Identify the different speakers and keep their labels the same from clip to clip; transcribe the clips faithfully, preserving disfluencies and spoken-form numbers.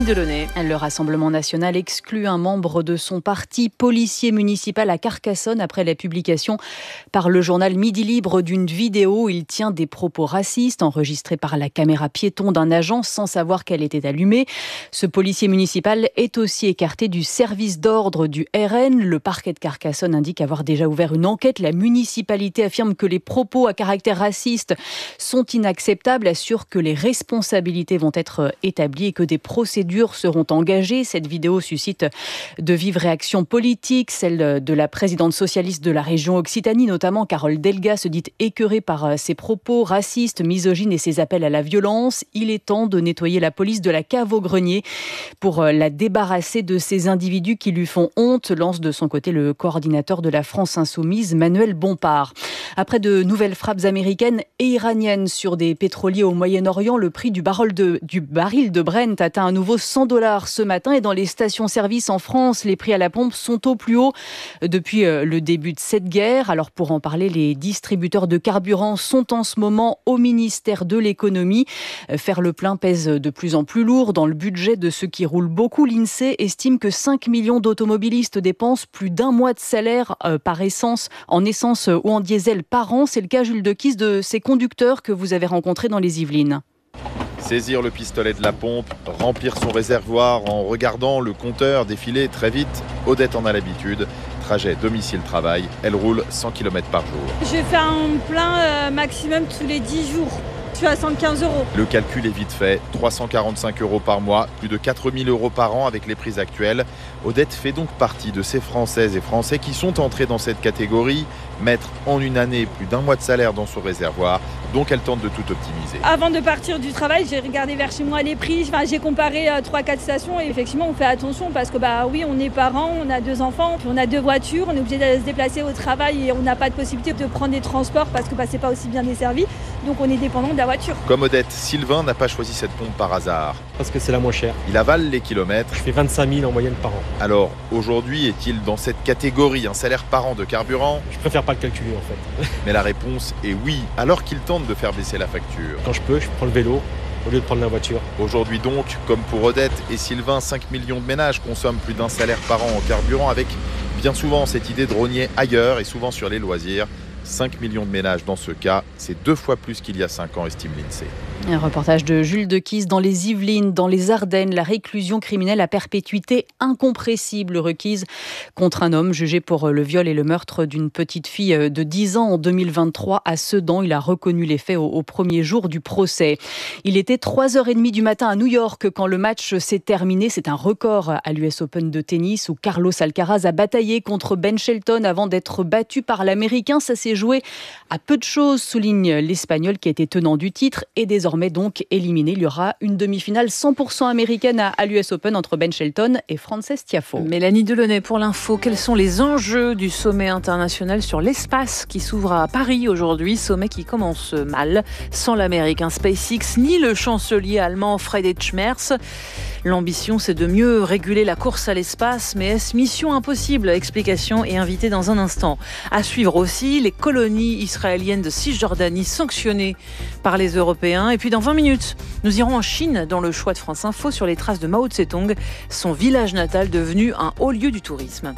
Speaker 1: Delaunay. Le Rassemblement national exclut un membre de son parti, policier municipal à Carcassonne, après la publication par le journal Midi Libre d'une vidéo où il tient des propos racistes enregistrés par la caméra piéton d'un agent sans savoir qu'elle était allumée. Ce policier municipal est aussi écarté du service d'ordre du R N. Le parquet de Carcassonne indique avoir déjà ouvert une enquête. La municipalité affirme que les propos à caractère raciste sont inacceptables, assure que les responsabilités vont être établies et que des procédures seront engagées. Cette vidéo suscite de vives réactions politiques. Celle de la présidente socialiste de la région Occitanie, notamment Carole Delga, se dit écœurée par ses propos racistes, misogynes et ses appels à la violence. Il est temps de nettoyer la police de la cave au grenier pour la débarrasser de ces individus qui lui font honte, lance de son côté le coordinateur de la France Insoumise, Manuel Bompard. Après de nouvelles frappes américaines et iraniennes sur des pétroliers au Moyen-Orient, le prix du baril de, du baril de Brent atteint à nouveau cent dollars ce matin et dans les stations-service en France, les prix à la pompe sont au plus haut depuis le début de cette guerre. Alors pour en parler, les distributeurs de carburant sont en ce moment au ministère de l'économie. Faire le plein pèse de plus en plus lourd dans le budget de ceux qui roulent beaucoup. L'INSEE estime que cinq millions d'automobilistes dépensent plus d'un mois de salaire par essence, en essence ou en diesel par an. C'est le cas, Jules Dequisse, de ces conducteurs que vous avez rencontrés dans les Yvelines.
Speaker 2: Saisir le pistolet de la pompe, remplir son réservoir en regardant le compteur défiler très vite. Odette en a l'habitude. Trajet domicile-travail, elle roule cent kilomètres par jour.
Speaker 3: Je fais un plein euh, maximum tous les dix jours. Je suis à cent quinze euros.
Speaker 2: Le calcul est vite fait, trois cent quarante-cinq euros par mois, plus de quatre mille euros par an avec les prix actuels. Odette fait donc partie de ces Françaises et Français qui sont entrés dans cette catégorie, mettre en une année plus d'un mois de salaire dans son réservoir, donc elle tente de tout optimiser.
Speaker 3: Avant de partir du travail, j'ai regardé vers chez moi les prix, enfin, j'ai comparé euh, trois quatre stations et effectivement on fait attention parce que bah oui, on est parents, on a deux enfants, puis on a deux voitures, on est obligé de se déplacer au travail et on n'a pas de possibilité de prendre des transports parce que bah, c'est pas aussi bien desservi, donc on est dépendant de la voiture.
Speaker 2: Comme Odette, Sylvain n'a pas choisi cette pompe par hasard.
Speaker 4: Parce que c'est la moins chère.
Speaker 2: Il avale les kilomètres.
Speaker 4: Je fais vingt-cinq mille en moyenne par an.
Speaker 2: Alors, aujourd'hui, est-il dans cette catégorie, un salaire par an de carburant ?
Speaker 4: Je préfère pas le calculer en fait.
Speaker 2: Mais la réponse est oui, alors qu'il tente de faire baisser la facture.
Speaker 4: Quand je peux, je prends le vélo au lieu de prendre la voiture.
Speaker 2: Aujourd'hui donc, comme pour Odette et Sylvain, cinq millions de ménages consomment plus d'un salaire par an en carburant avec bien souvent cette idée de rogner ailleurs et souvent sur les loisirs. cinq millions de ménages dans ce cas, c'est deux fois plus qu'il y a cinq ans, estime l'INSEE.
Speaker 1: Un reportage de Jules Dequisse dans les Yvelines, dans les Ardennes. La réclusion criminelle à perpétuité incompressible requise contre un homme jugé pour le viol et le meurtre d'une petite fille de dix ans en deux mille vingt-trois à Sedan. Il a reconnu les faits au, au premier jour du procès. Il était trois heures trente du matin à New York quand le match s'est terminé. C'est un record à l'U S Open de tennis où Carlos Alcaraz a bataillé contre Ben Shelton avant d'être battu par l'Américain. Ça s'est joué à peu de choses, souligne l'Espagnol qui était tenant du titre et désormais donc éliminé. Il y aura une demi-finale cent pour cent américaine à, à l'U S Open entre Ben Shelton et Frances Tiafoe.
Speaker 5: Mélanie Delaunay pour l'info. Quels sont les enjeux du sommet international sur l'espace qui s'ouvre à Paris aujourd'hui? Sommet qui commence mal, sans l'américain SpaceX ni le chancelier allemand Friedrich Merz. L'ambition, c'est de mieux réguler la course à l'espace, mais est-ce mission impossible? Explication et invité dans un instant. À suivre aussi les colonies israéliennes de Cisjordanie sanctionnées par les Européens. Et puis dans vingt minutes, nous irons en Chine dans le choix de France Info sur les traces de Mao Tse-tung, son village natal devenu un haut lieu du tourisme.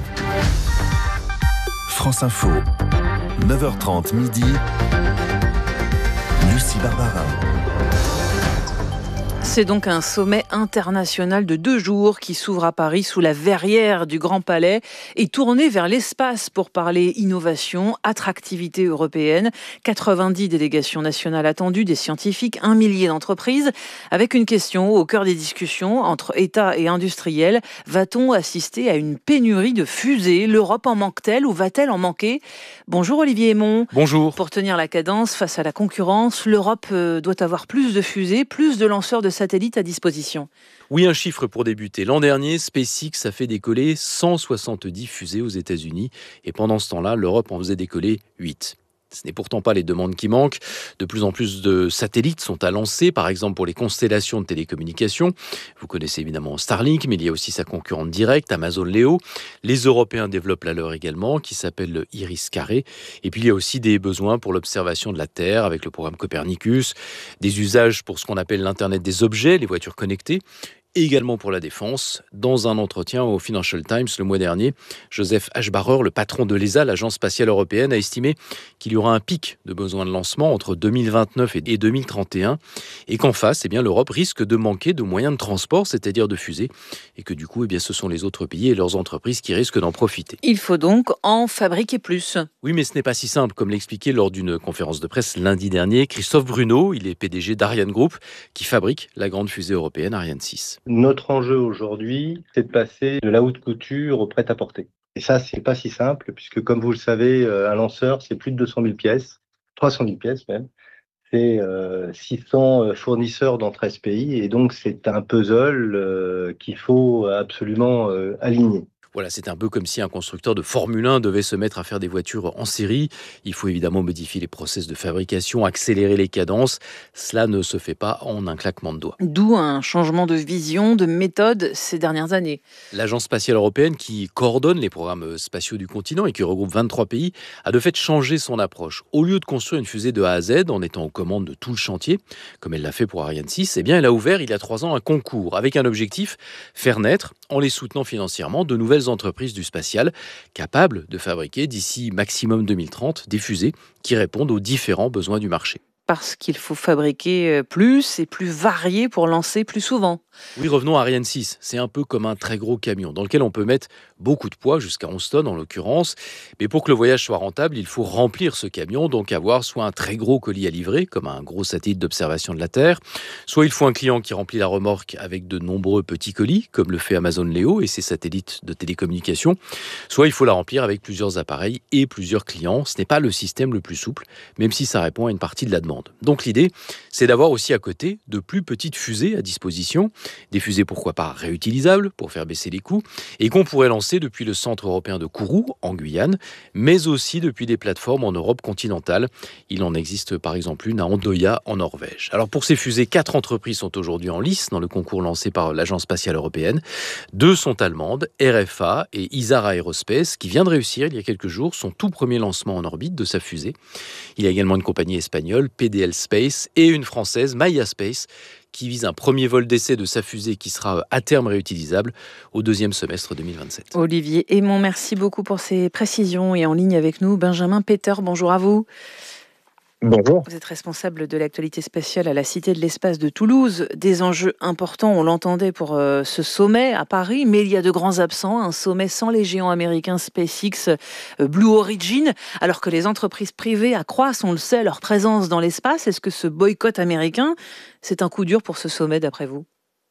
Speaker 6: France Info, neuf heures trente midi, Lucie Barbarin.
Speaker 5: C'est donc un sommet international de deux jours qui s'ouvre à Paris sous la verrière du Grand Palais et tourné vers l'espace pour parler innovation, attractivité européenne. quatre-vingt-dix délégations nationales attendues, des scientifiques, un millier d'entreprises, avec une question au cœur des discussions entre État et industriels. Va-t-on assister à une pénurie de fusées? L'Europe en manque-t-elle ou va-t-elle en manquer? Bonjour Olivier Aymon.
Speaker 7: Bonjour.
Speaker 5: Pour tenir la cadence face à la concurrence, l'Europe doit avoir plus de fusées, plus de lanceurs de satellites à disposition.
Speaker 7: Oui, un chiffre pour débuter. L'an dernier, SpaceX a fait décoller cent soixante-dix fusées aux États-Unis et pendant ce temps-là, l'Europe en faisait décoller huit. Ce n'est pourtant pas les demandes qui manquent. De plus en plus de satellites sont à lancer, par exemple pour les constellations de télécommunications. Vous connaissez évidemment Starlink, mais il y a aussi sa concurrente directe, Amazon Leo. Les Européens développent la leur également, qui s'appelle le Iris Carré. Et puis il y a aussi des besoins pour l'observation de la Terre, avec le programme Copernicus, des usages pour ce qu'on appelle l'Internet des objets, les voitures connectées, et également pour la défense. Dans un entretien au Financial Times le mois dernier, Joseph Aschbacher, le patron de l'E S A, l'Agence spatiale européenne, a estimé qu'il y aura un pic de besoins de lancement entre deux mille vingt-neuf et deux mille trente et un et qu'en face, eh bien, l'Europe risque de manquer de moyens de transport, c'est-à-dire de fusées, et que du coup, eh bien, ce sont les autres pays et leurs entreprises qui risquent d'en profiter.
Speaker 5: Il faut donc en fabriquer plus.
Speaker 7: Oui, mais ce n'est pas si simple, comme l'expliquait lors d'une conférence de presse lundi dernier Christophe Bruno, il est P D G d'Ariane Group, qui fabrique la grande fusée européenne Ariane six.
Speaker 8: Notre enjeu aujourd'hui, c'est de passer de la haute couture au prêt-à-porter. Et ça, c'est pas si simple, puisque comme vous le savez, un lanceur, c'est plus de deux cent mille pièces, trois cent mille pièces même. C'est euh, six cents fournisseurs dans treize pays, et donc c'est un puzzle euh, qu'il faut absolument euh, aligner.
Speaker 7: Voilà, c'est un peu comme si un constructeur de Formule un devait se mettre à faire des voitures en série. Il faut évidemment modifier les process de fabrication, accélérer les cadences. Cela ne se fait pas en un claquement de doigts.
Speaker 5: D'où un changement de vision, de méthode ces dernières années.
Speaker 7: L'Agence spatiale européenne, qui coordonne les programmes spatiaux du continent et qui regroupe vingt-trois pays, a de fait changé son approche. Au lieu de construire une fusée de A à Z en étant aux commandes de tout le chantier, comme elle l'a fait pour Ariane six, eh bien elle a ouvert il y a trois ans un concours avec un objectif, faire naître, en les soutenant financièrement, de nouvelles entreprises du spatial capables de fabriquer d'ici maximum deux mille trente des fusées qui répondent aux différents besoins du marché.
Speaker 5: Parce qu'il faut fabriquer plus et plus varié pour lancer plus souvent.
Speaker 7: Oui, revenons à Ariane six. C'est un peu comme un très gros camion dans lequel on peut mettre beaucoup de poids, jusqu'à onze tonnes en l'occurrence. Mais pour que le voyage soit rentable, il faut remplir ce camion, donc avoir soit un très gros colis à livrer, comme un gros satellite d'observation de la Terre, soit il faut un client qui remplit la remorque avec de nombreux petits colis, comme le fait Amazon Leo et ses satellites de télécommunication, soit il faut la remplir avec plusieurs appareils et plusieurs clients. Ce n'est pas le système le plus souple, même si ça répond à une partie de la demande. Donc l'idée, c'est d'avoir aussi à côté de plus petites fusées à disposition, des fusées pourquoi pas réutilisables pour faire baisser les coûts, et qu'on pourrait lancer depuis le centre européen de Kourou, en Guyane, mais aussi depuis des plateformes en Europe continentale. Il en existe par exemple une à Andoya, en Norvège. Alors pour ces fusées, quatre entreprises sont aujourd'hui en lice dans le concours lancé par l'Agence spatiale européenne. Deux sont allemandes, R F A et Isar Aerospace, qui vient de réussir il y a quelques jours son tout premier lancement en orbite de sa fusée. Il y a également une compagnie espagnole, P D L Space, et une française, Maya Space, qui vise un premier vol d'essai de sa fusée qui sera à terme réutilisable au deuxième semestre deux mille vingt-sept.
Speaker 5: Olivier Aymon, merci beaucoup pour ces précisions. Et en ligne avec nous, Benjamin Peter, bonjour à vous.
Speaker 9: Bonjour.
Speaker 5: Vous êtes responsable de l'actualité spatiale à la Cité de l'Espace de Toulouse. Des enjeux importants, on l'entendait, pour euh, ce sommet à Paris, mais il y a de grands absents. Un sommet sans les géants américains SpaceX, euh, Blue Origin, alors que les entreprises privées accroissent, on le sait, leur présence dans l'espace. Est-ce que ce boycott américain, c'est un coup dur pour ce sommet, d'après vous ?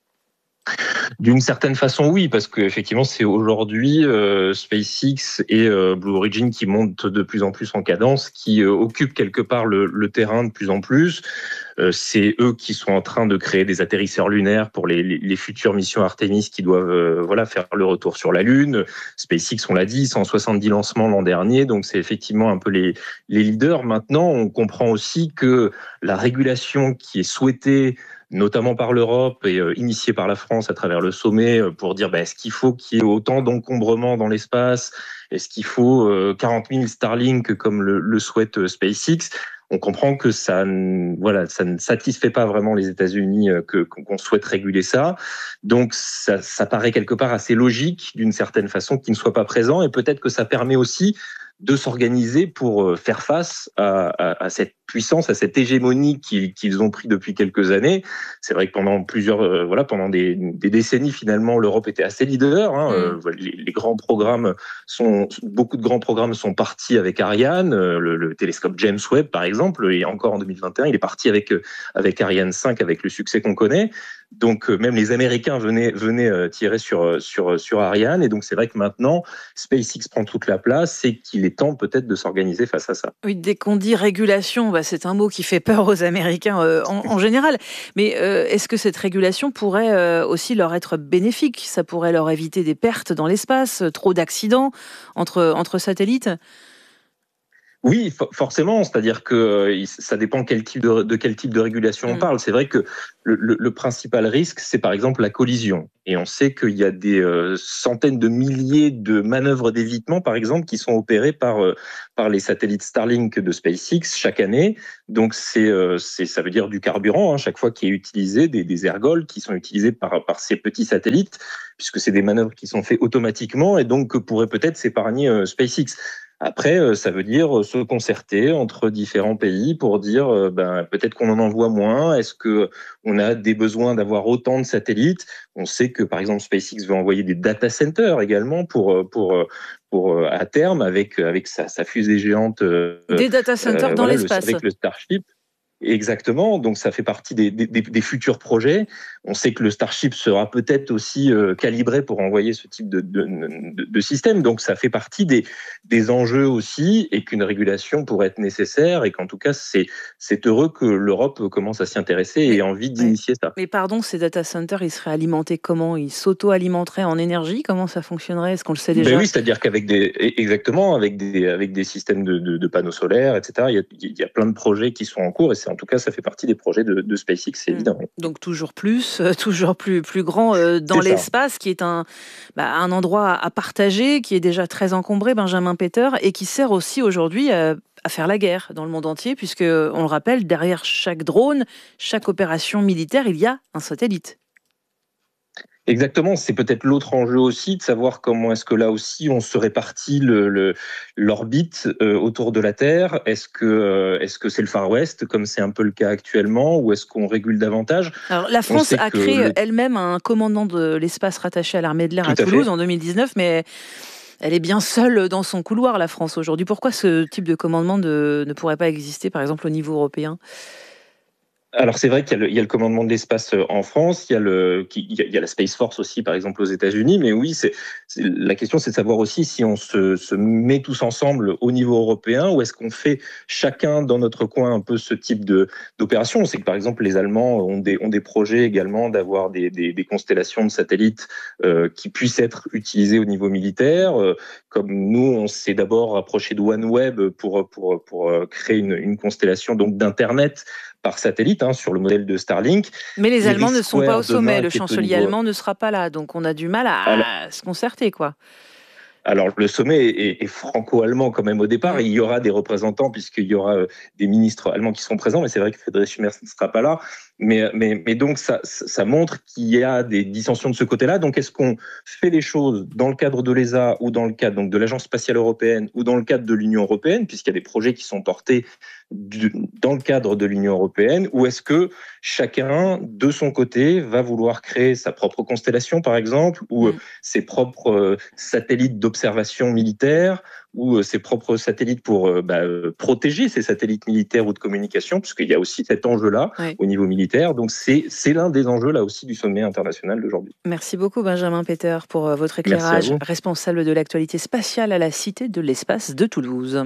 Speaker 9: D'une certaine façon, oui, parce qu'effectivement, c'est aujourd'hui euh, SpaceX et euh, Blue Origin qui montent de plus en plus en cadence, qui euh, occupent quelque part le, le terrain de plus en plus. Euh, c'est eux qui sont en train de créer des atterrisseurs lunaires pour les, les, les futures missions Artemis qui doivent euh, voilà, faire le retour sur la Lune. SpaceX, on l'a dit, cent soixante-dix lancements l'an dernier, donc c'est effectivement un peu les, les leaders. Maintenant, on comprend aussi que la régulation qui est souhaitée notamment par l'Europe et euh, initié par la France à travers le sommet, euh, pour dire bah, est-ce qu'il faut qu'il y ait autant d'encombrement dans l'espace, est-ce qu'il faut euh, quarante mille Starlink comme le, le souhaite euh, SpaceX. On comprend que ça, voilà, ça ne satisfait pas vraiment les États-Unis, euh, que, qu'on souhaite réguler ça. Donc ça, ça paraît quelque part assez logique d'une certaine façon qu'ils ne soient pas présents, et peut-être que ça permet aussi de s'organiser pour faire face à, à, à cette puissance, à cette hégémonie qu'ils, qu'ils ont pris depuis quelques années. C'est vrai que pendant plusieurs, euh, voilà, pendant des, des décennies, finalement, l'Europe était assez leader. Hein. Mmh. Euh, les, les grands programmes sont, beaucoup de grands programmes sont partis avec Ariane. Le, le télescope James Webb, par exemple, et encore en deux mille vingt et un, il est parti avec avec Ariane cinq, avec le succès qu'on connaît. Donc même les Américains venaient venaient tirer sur sur sur Ariane, et donc c'est vrai que maintenant SpaceX prend toute la place et qu'il est temps peut-être de s'organiser face à ça.
Speaker 5: Oui, dès qu'on dit régulation, bah c'est un mot qui fait peur aux Américains euh, en, en général. Mais euh, est-ce que cette régulation pourrait euh, aussi leur être bénéfique ? Ça pourrait leur éviter des pertes dans l'espace, trop d'accidents entre entre satellites ?
Speaker 9: Oui, forcément, c'est-à-dire que ça dépend quel type de, de quel type de régulation on parle. C'est vrai que le, le, le principal risque, c'est par exemple la collision. Et on sait qu'il y a des euh, centaines de milliers de manœuvres d'évitement, par exemple, qui sont opérées par, euh, par les satellites Starlink de SpaceX chaque année. Donc, c'est, euh, c'est, ça veut dire du carburant, hein, chaque fois qui est utilisé, des, des ergols qui sont utilisés par, par ces petits satellites, puisque c'est des manœuvres qui sont faites automatiquement et donc que pourrait peut-être s'épargner euh, SpaceX. Après, ça veut dire se concerter entre différents pays pour dire ben, peut-être qu'on en envoie moins. Est-ce qu'on a des besoins d'avoir autant de satellites ? On sait que, par exemple, SpaceX veut envoyer des data centers également pour, pour, pour à terme, avec, avec sa, sa fusée géante.
Speaker 5: Des data centers euh, dans
Speaker 9: voilà,
Speaker 5: l'espace.
Speaker 9: Le, avec le Starship. Exactement, donc ça fait partie des, des, des futurs projets. On sait que le Starship sera peut-être aussi euh, calibré pour envoyer ce type de, de, de, de système, donc ça fait partie des, des enjeux aussi, et qu'une régulation pourrait être nécessaire, et qu'en tout cas c'est, c'est heureux que l'Europe commence à s'y intéresser et ait envie d'initier ça.
Speaker 5: Mais pardon, ces data centers, ils seraient alimentés comment ? Ils s'auto-alimenteraient en énergie ? Comment ça fonctionnerait ? Est-ce qu'on le sait déjà ?
Speaker 9: Ben oui, c'est-à-dire qu'avec des, exactement, avec des, avec des systèmes de, de, de panneaux solaires, et cetera, il y, a, il y a plein de projets qui sont en cours, et c'est en tout cas, ça fait partie des projets de, de SpaceX, c'est évident.
Speaker 5: Donc toujours plus, euh, toujours plus, plus grand euh, dans c'est l'espace, ça. Qui est un, bah, un endroit à partager, qui est déjà très encombré, Benjamin Peter, et qui sert aussi aujourd'hui à, à faire la guerre dans le monde entier, puisque, on le rappelle, derrière chaque drone, chaque opération militaire, il y a un satellite.
Speaker 9: Exactement, c'est peut-être l'autre enjeu aussi, de savoir comment est-ce que là aussi on se répartit le, le, l'orbite euh, autour de la Terre. Est-ce que, euh, est-ce que c'est le Far West, comme c'est un peu le cas actuellement, ou est-ce qu'on régule davantage ?
Speaker 5: Alors, la France a créé le... elle-même un commandant de l'espace rattaché à l'armée de l'air à, à Toulouse fait. en deux mille dix-neuf, mais elle est bien seule dans son couloir, la France, aujourd'hui. Pourquoi ce type de commandement de, ne pourrait pas exister, par exemple, au niveau européen ?
Speaker 9: Alors c'est vrai qu'il y a, le, il y a le commandement de l'espace en France, il y a le, il y a, il y a la Space Force aussi par exemple aux États-Unis, mais oui, c'est, c'est la question, c'est de savoir aussi si on se, se met tous ensemble au niveau européen, ou est-ce qu'on fait chacun dans notre coin un peu ce type de d'opération. On sait que par exemple les Allemands ont des ont des projets également d'avoir des des, des constellations de satellites euh, qui puissent être utilisées au niveau militaire. Euh, comme nous, on s'est d'abord rapproché de OneWeb pour pour pour créer une, une constellation donc d'internet par satellite, hein, sur le modèle de Starlink.
Speaker 5: Mais les Allemands ne sont pas au sommet, le chancelier allemand ne sera pas là, donc on a du mal à,
Speaker 9: alors,
Speaker 5: à se concerter, quoi.
Speaker 9: Alors, le sommet est, est franco-allemand quand même au départ, et il y aura des représentants, puisqu'il y aura des ministres allemands qui seront présents, mais c'est vrai que Friedrich Merz ne sera pas là. Mais, mais, mais donc, ça, ça montre qu'il y a des dissensions de ce côté-là. Donc, est-ce qu'on fait les choses dans le cadre de l'E S A ou dans le cadre donc, de l'Agence spatiale européenne ou dans le cadre de l'Union européenne, puisqu'il y a des projets qui sont portés du, dans le cadre de l'Union européenne, ou est-ce que chacun, de son côté, va vouloir créer sa propre constellation, par exemple, ou mmh. ses propres euh, satellites d'observation militaire, ou euh, ses propres satellites pour euh, bah, euh, protéger ces satellites militaires ou de communication, puisqu'il y a aussi cet enjeu-là oui. au niveau militaire. Donc c'est, c'est l'un des enjeux là aussi du sommet international d'aujourd'hui.
Speaker 5: Merci beaucoup Benjamin Peter pour euh, votre éclairage, responsable de l'actualité spatiale à la Cité de l'Espace de Toulouse.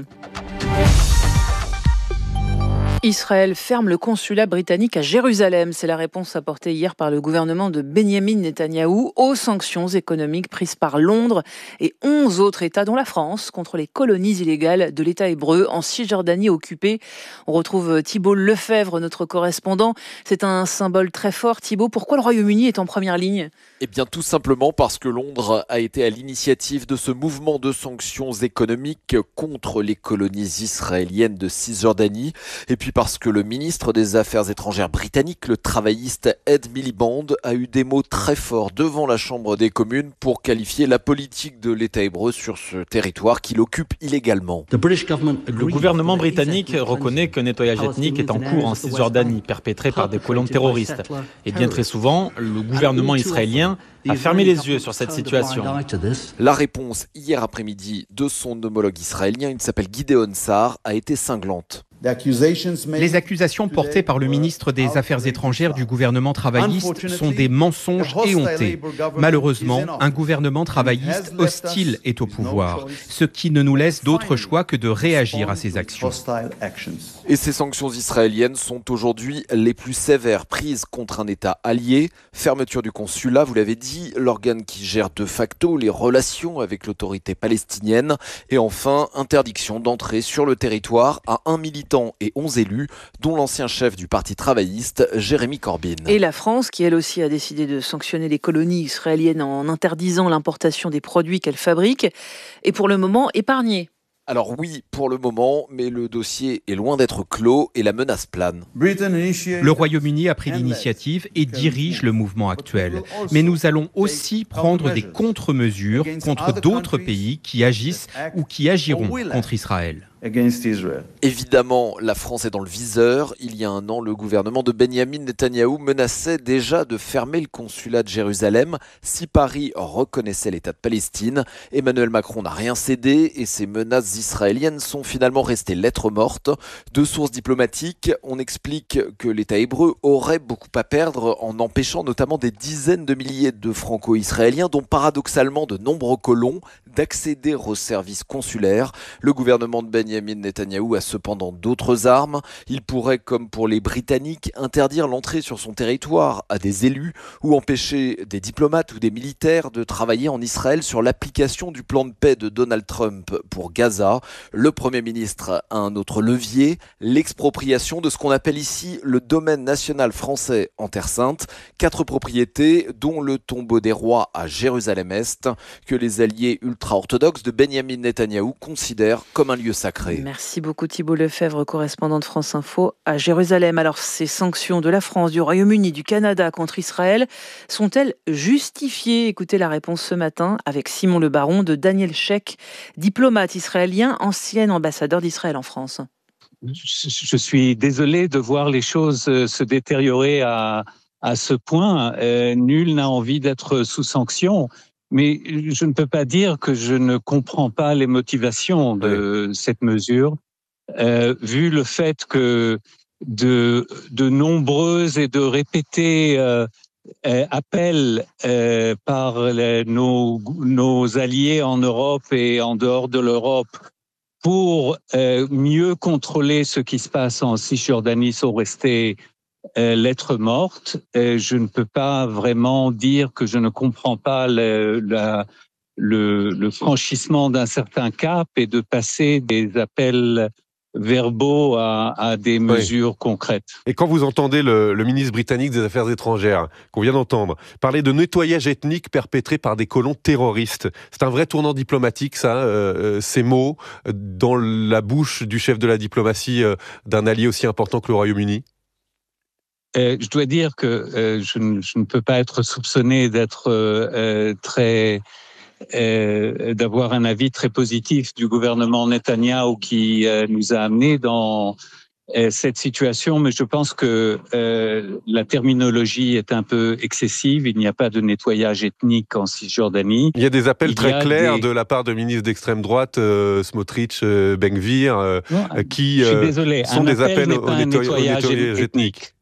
Speaker 5: Israël ferme le consulat britannique à Jérusalem. C'est la réponse apportée hier par le gouvernement de Benyamin Netanyahou aux sanctions économiques prises par Londres et onze autres États, dont la France, contre les colonies illégales de l'État hébreu en Cisjordanie occupée. On retrouve Thibault Lefebvre, notre correspondant. C'est un symbole très fort. Thibault, pourquoi le Royaume-Uni est en première ligne ?
Speaker 10: Eh bien, tout simplement parce que Londres a été à l'initiative de ce mouvement de sanctions économiques contre les colonies israéliennes de Cisjordanie. Et puis parce que le ministre des Affaires étrangères britannique, le travailliste Ed Miliband, a eu des mots très forts devant la Chambre des communes pour qualifier la politique de l'État hébreu sur ce territoire qu'il occupe illégalement.
Speaker 11: Le gouvernement britannique reconnaît qu'un nettoyage ethnique est en cours en Cisjordanie, perpétré par des colons terroristes. Et bien très souvent, le gouvernement israélien a fermé les yeux sur cette situation.
Speaker 10: La réponse hier après-midi de son homologue israélien, il s'appelle Gideon Sa'ar, a été cinglante.
Speaker 12: Les accusations portées par le ministre des Affaires étrangères du gouvernement travailliste sont des mensonges éhontés. Malheureusement, un gouvernement travailliste hostile est au pouvoir, ce qui ne nous laisse d'autre choix que de réagir à ces actions.
Speaker 10: Et ces sanctions israéliennes sont aujourd'hui les plus sévères prises contre un État allié. Fermeture du consulat, vous l'avez dit, l'organe qui gère de facto les relations avec l'autorité palestinienne. Et enfin, interdiction d'entrer sur le territoire à un militant habitants et onze élus, dont l'ancien chef du Parti travailliste, Jérémy Corbyn.
Speaker 5: Et la France, qui elle aussi a décidé de sanctionner les colonies israéliennes en interdisant l'importation des produits qu'elles fabriquent, est pour le moment épargnée.
Speaker 10: Alors oui, pour le moment, mais le dossier est loin d'être clos et la menace plane.
Speaker 12: Le Royaume-Uni a pris l'initiative et dirige le mouvement actuel. Mais nous allons aussi prendre des contre-mesures contre d'autres pays qui agissent ou qui agiront contre Israël.
Speaker 10: Évidemment, la France est dans le viseur. Il y a un an, le gouvernement de Benyamin Netanyahou menaçait déjà de fermer le consulat de Jérusalem si Paris reconnaissait l'État de Palestine. Emmanuel Macron n'a rien cédé et ces menaces israéliennes sont finalement restées lettres mortes. De sources diplomatiques, on explique que l'État hébreu aurait beaucoup à perdre en empêchant notamment des dizaines de milliers de franco-israéliens, dont paradoxalement de nombreux colons, d'accéder aux services consulaires. Le gouvernement de Benyamin Netanyahou a cependant d'autres armes. Il pourrait, comme pour les Britanniques, interdire l'entrée sur son territoire à des élus ou empêcher des diplomates ou des militaires de travailler en Israël sur l'application du plan de paix de Donald Trump pour Gaza. Le Premier ministre a un autre levier, l'expropriation de ce qu'on appelle ici le domaine national français en Terre Sainte. Quatre propriétés, dont le tombeau des rois à Jérusalem-Est, que les alliés ultra-orthodoxes de Benyamin Netanyahou considèrent comme un lieu sacré.
Speaker 5: Merci beaucoup Thibault Lefebvre, correspondant de France Info à Jérusalem. Alors, ces sanctions de la France, du Royaume-Uni, du Canada contre Israël sont-elles justifiées? Écoutez la réponse ce matin avec Simon Le Baron de Daniel Sheikh, diplomate israélien, ancien ambassadeur d'Israël en France.
Speaker 13: Je suis désolé de voir les choses se détériorer à, à ce point. Euh, nul n'a envie d'être sous sanction. Mais je ne peux pas dire que je ne comprends pas les motivations de oui. cette mesure, euh, vu le fait que de, de nombreux et de répétés euh, euh, appels euh, par les, nos, nos alliés en Europe et en dehors de l'Europe pour euh, mieux contrôler ce qui se passe en Cisjordanie sont restés Euh, lettre morte. Euh, je ne peux pas vraiment dire que je ne comprends pas le, la, le, le franchissement d'un certain cap et de passer des appels verbaux à, à des mesures oui. concrètes.
Speaker 14: Et quand vous entendez le, le ministre britannique des Affaires étrangères, qu'on vient d'entendre, parler de nettoyage ethnique perpétré par des colons terroristes, c'est un vrai tournant diplomatique, ça, euh, ces mots, dans la bouche du chef de la diplomatie euh, d'un allié aussi important que le Royaume-Uni?
Speaker 13: Euh, je dois dire que euh, je, ne, je ne peux pas être soupçonné d'être euh, très, euh, d'avoir un avis très positif du gouvernement Netanyahou qui euh, nous a amenés dans euh, cette situation, mais je pense que euh, la terminologie est un peu excessive. Il n'y a pas de nettoyage ethnique en Cisjordanie.
Speaker 14: Il y a des appels
Speaker 13: Il
Speaker 14: très clairs
Speaker 13: des...
Speaker 14: de la part de ministres d'extrême droite, euh, Smotrich, euh, Ben-Gvir, euh,
Speaker 13: non,
Speaker 14: qui euh,
Speaker 13: désolé,
Speaker 14: sont des appel appels au, nettoy-
Speaker 13: nettoyage
Speaker 14: au nettoyage ethnique.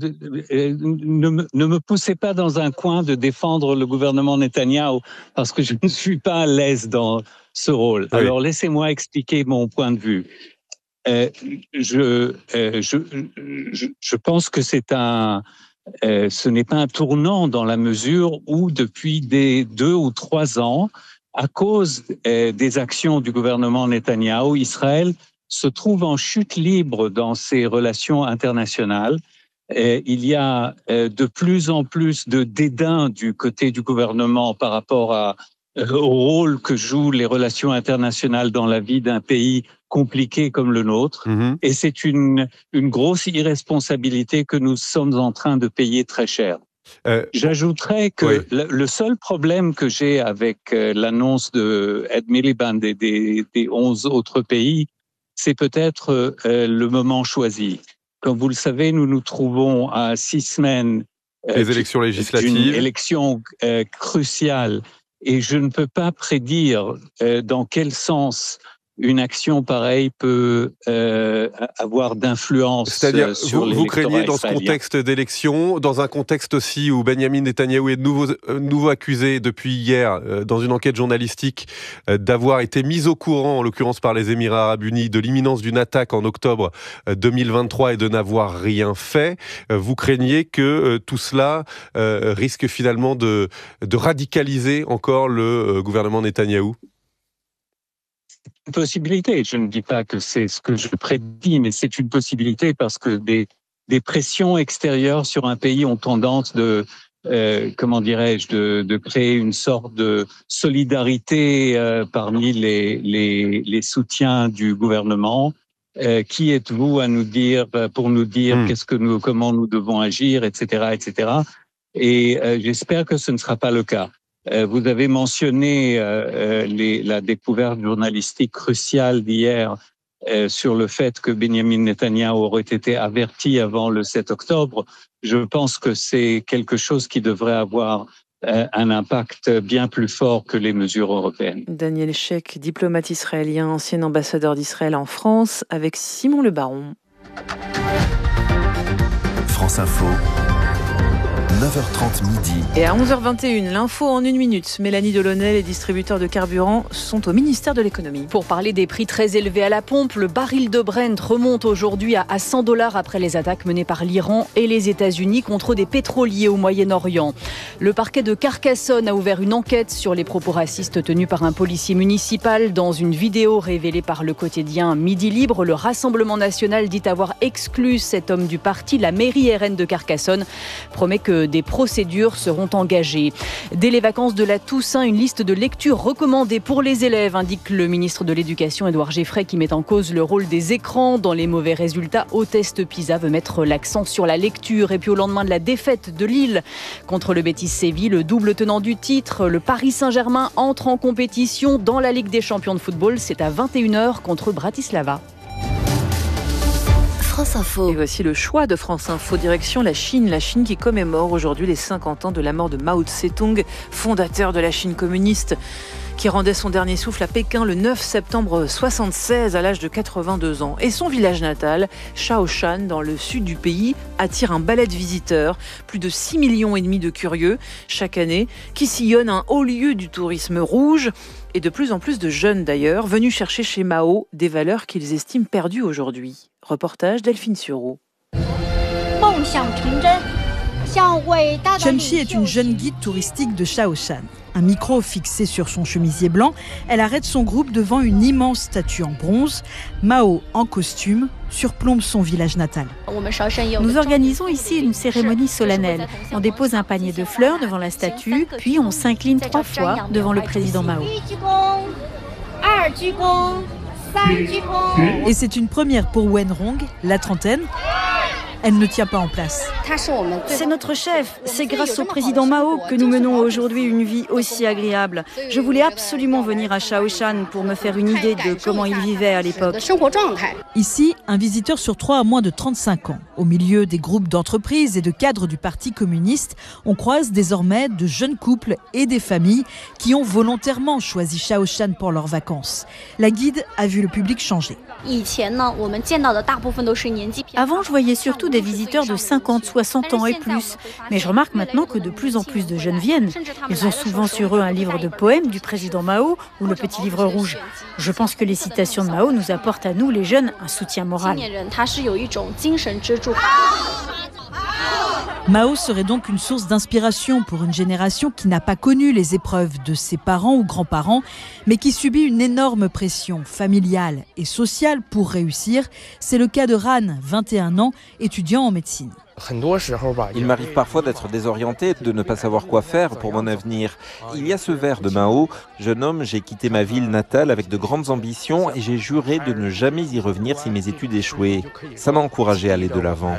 Speaker 13: Ne me, ne me poussez pas dans un coin de défendre le gouvernement Netanyahou parce que je ne suis pas à l'aise dans ce rôle. Oui. Alors laissez-moi expliquer mon point de vue. Euh, je, euh, je, je, je pense que c'est un, euh, ce n'est pas un tournant dans la mesure où depuis des deux ou trois ans, à cause euh, des actions du gouvernement Netanyahou, Israël se trouve en chute libre dans ses relations internationales. Euh, il y a euh, de plus en plus de dédain du côté du gouvernement par rapport à, euh, au rôle que jouent les relations internationales dans la vie d'un pays compliqué comme le nôtre. Mmh. Et c'est une, une grosse irresponsabilité que nous sommes en train de payer très cher. Euh, J'ajouterais que oui. le, le seul problème que j'ai avec euh, l'annonce de Ed Miliband et des, des onze autres pays, c'est peut-être euh, le moment choisi. Comme vous le savez, nous nous trouvons à six semaines
Speaker 14: euh, des élections législatives,
Speaker 13: d'une élection euh, cruciale, et je ne peux pas prédire euh, dans quel sens une action pareille peut euh, avoir d'influence
Speaker 14: C'est-à-dire,
Speaker 13: euh, sur
Speaker 14: vous, vous craignez dans ce contexte d'élection, dans un contexte aussi où Benyamin Netanyahou est de nouveau, euh, nouveau accusé depuis hier, euh, dans une enquête journalistique, euh, d'avoir été mis au courant, en l'occurrence par les Émirats Arabes Unis, de l'imminence d'une attaque en octobre euh, deux mille vingt-trois et de n'avoir rien fait. Euh, vous craignez que euh, tout cela euh, risque finalement de, de radicaliser encore le euh, gouvernement Netanyahou?
Speaker 13: une possibilité. Je ne dis pas que c'est ce que je prédis, mais c'est une possibilité parce que des, des pressions extérieures sur un pays ont tendance de, euh, comment dirais-je, de, de créer une sorte de solidarité euh, parmi les, les, les soutiens du gouvernement. Euh, qui êtes-vous à nous dire, pour nous dire mmh. qu'est-ce que nous, comment nous devons agir, et cetera, et cetera. Et euh, j'espère que ce ne sera pas le cas. Euh, vous avez mentionné euh, les, la découverte journalistique cruciale d'hier euh, sur le fait que Benjamin Netanyahou aurait été averti avant le sept octobre. Je pense que c'est quelque chose qui devrait avoir euh, un impact bien plus fort que les mesures européennes.
Speaker 5: Daniel Sheikh, diplomate israélien, ancien ambassadeur d'Israël en France, avec Simon Le Baron.
Speaker 6: France Info. neuf heures trente midi.
Speaker 5: Et à onze heures vingt et une, l'info en une minute. Mélanie Delaunay, les distributeurs de carburant sont au ministère de l'économie.
Speaker 1: Pour parler des prix très élevés à la pompe, le baril de Brent remonte aujourd'hui à cent dollars après les attaques menées par l'Iran et les États-Unis contre des pétroliers au Moyen-Orient. Le parquet de Carcassonne a ouvert une enquête sur les propos racistes tenus par un policier municipal. Dans une vidéo révélée par le quotidien Midi Libre, le Rassemblement national dit avoir exclu cet homme du parti. La mairie R N de Carcassonne promet que des procédures seront engagées. Dès les vacances de la Toussaint, une liste de lectures recommandées pour les élèves, indique le ministre de l'Éducation Édouard Geffray, qui met en cause le rôle des écrans dans les mauvais résultats au test PISA, veut mettre l'accent sur la lecture. Et puis au lendemain de la défaite de Lille contre le Betis Séville, le double tenant du titre, le Paris Saint-Germain entre en compétition dans la Ligue des champions de football. C'est à vingt et une heures contre Bratislava.
Speaker 5: France Info. Et voici le choix de France Info, direction la Chine. La Chine qui commémore aujourd'hui les cinquante ans de la mort de Mao Tse-tung, fondateur de la Chine communiste, qui rendait son dernier souffle à Pékin le neuf septembre soixante-seize à l'âge de quatre-vingt-deux ans. Et son village natal, Shaoshan, dans le sud du pays, attire un balai de visiteurs, plus de six millions et demi de curieux chaque année, qui sillonnent un haut lieu du tourisme rouge. Et de plus en plus de jeunes d'ailleurs, venus chercher chez Mao des valeurs qu'ils estiment perdues aujourd'hui. Reportage Delphine Sureau.
Speaker 15: Chen Shi est une jeune guide touristique de Shaoshan. Un micro fixé sur son chemisier blanc, elle arrête son groupe devant une immense statue en bronze. Mao, en costume, surplombe son village natal.
Speaker 16: Nous organisons ici une cérémonie solennelle. On dépose un panier de fleurs devant la statue, puis on s'incline trois fois devant le président Mao.
Speaker 15: Et c'est une première pour Wen Rong, la trentaine. Elle ne tient pas en place.
Speaker 16: C'est notre chef. C'est grâce au président Mao que nous menons aujourd'hui une vie aussi agréable. Je voulais absolument venir à Shaoshan pour me faire une idée de comment il vivait à l'époque.
Speaker 15: Ici, un visiteur sur trois a moins de trente-cinq ans. Au milieu des groupes d'entreprises et de cadres du Parti communiste, on croise désormais de jeunes couples et des familles qui ont volontairement choisi Shaoshan pour leurs vacances. La guide a vu le public changer.
Speaker 16: Avant, je voyais surtout des visiteurs de cinquante, soixante ans et plus. Mais je remarque maintenant que de plus en plus de jeunes viennent. Ils ont souvent sur eux un livre de poèmes du président Mao ou le petit livre rouge. Je pense que les citations de Mao nous apportent à nous, les jeunes, un soutien moral.
Speaker 15: Mao serait donc une source d'inspiration pour une génération qui n'a pas connu les épreuves de ses parents ou grands-parents, mais qui subit une énorme pression familiale et sociale pour réussir. C'est le cas de Ran, vingt et un ans, étudiant en médecine.
Speaker 17: Il m'arrive parfois d'être désorienté, de ne pas savoir quoi faire pour mon avenir. Il y a ce vers de Mao. Jeune homme, j'ai quitté ma ville natale avec de grandes ambitions et j'ai juré de ne jamais y revenir si mes études échouaient. Ça m'a encouragé à aller de l'avant.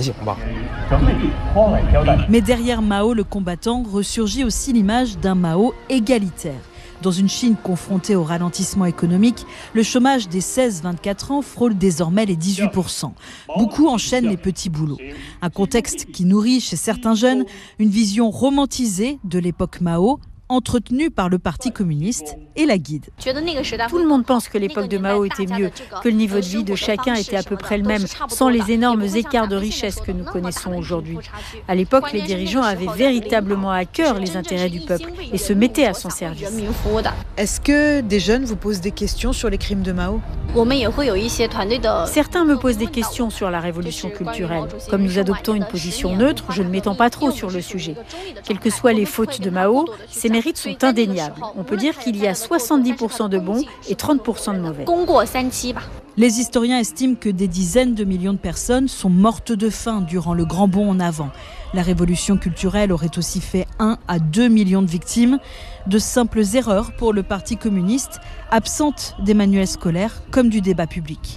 Speaker 15: Mais derrière Mao, le combattant, ressurgit aussi l'image d'un Mao égalitaire. Dans une Chine confrontée au ralentissement économique, le chômage des seize vingt-quatre ans frôle désormais les dix-huit pour cent. Beaucoup enchaînent les petits boulots. Un contexte qui nourrit chez certains jeunes une vision romantisée de l'époque Mao, entretenue par le Parti communiste et la guide.
Speaker 16: Tout le monde pense que l'époque de Mao était mieux, que le niveau de vie de chacun était à peu près le même, sans les énormes écarts de richesse que nous connaissons aujourd'hui. À l'époque, les dirigeants avaient véritablement à cœur les intérêts du peuple et se mettaient à son service.
Speaker 15: Est-ce que des jeunes vous posent des questions sur les crimes de Mao ?
Speaker 16: Certains me posent des questions sur la révolution culturelle. Comme nous adoptons une position neutre, je ne m'étends pas trop sur le sujet. Quelles que soient les fautes de Mao, ses mérites mérites sont indéniables. On peut dire qu'il y a soixante-dix pour cent de bons et trente pour cent de mauvais.
Speaker 15: Les historiens estiment que des dizaines de millions de personnes sont mortes de faim durant le grand bond en avant. La révolution culturelle aurait aussi fait un à deux millions de victimes. De simples erreurs pour le Parti communiste, absente des manuels scolaires comme du débat public.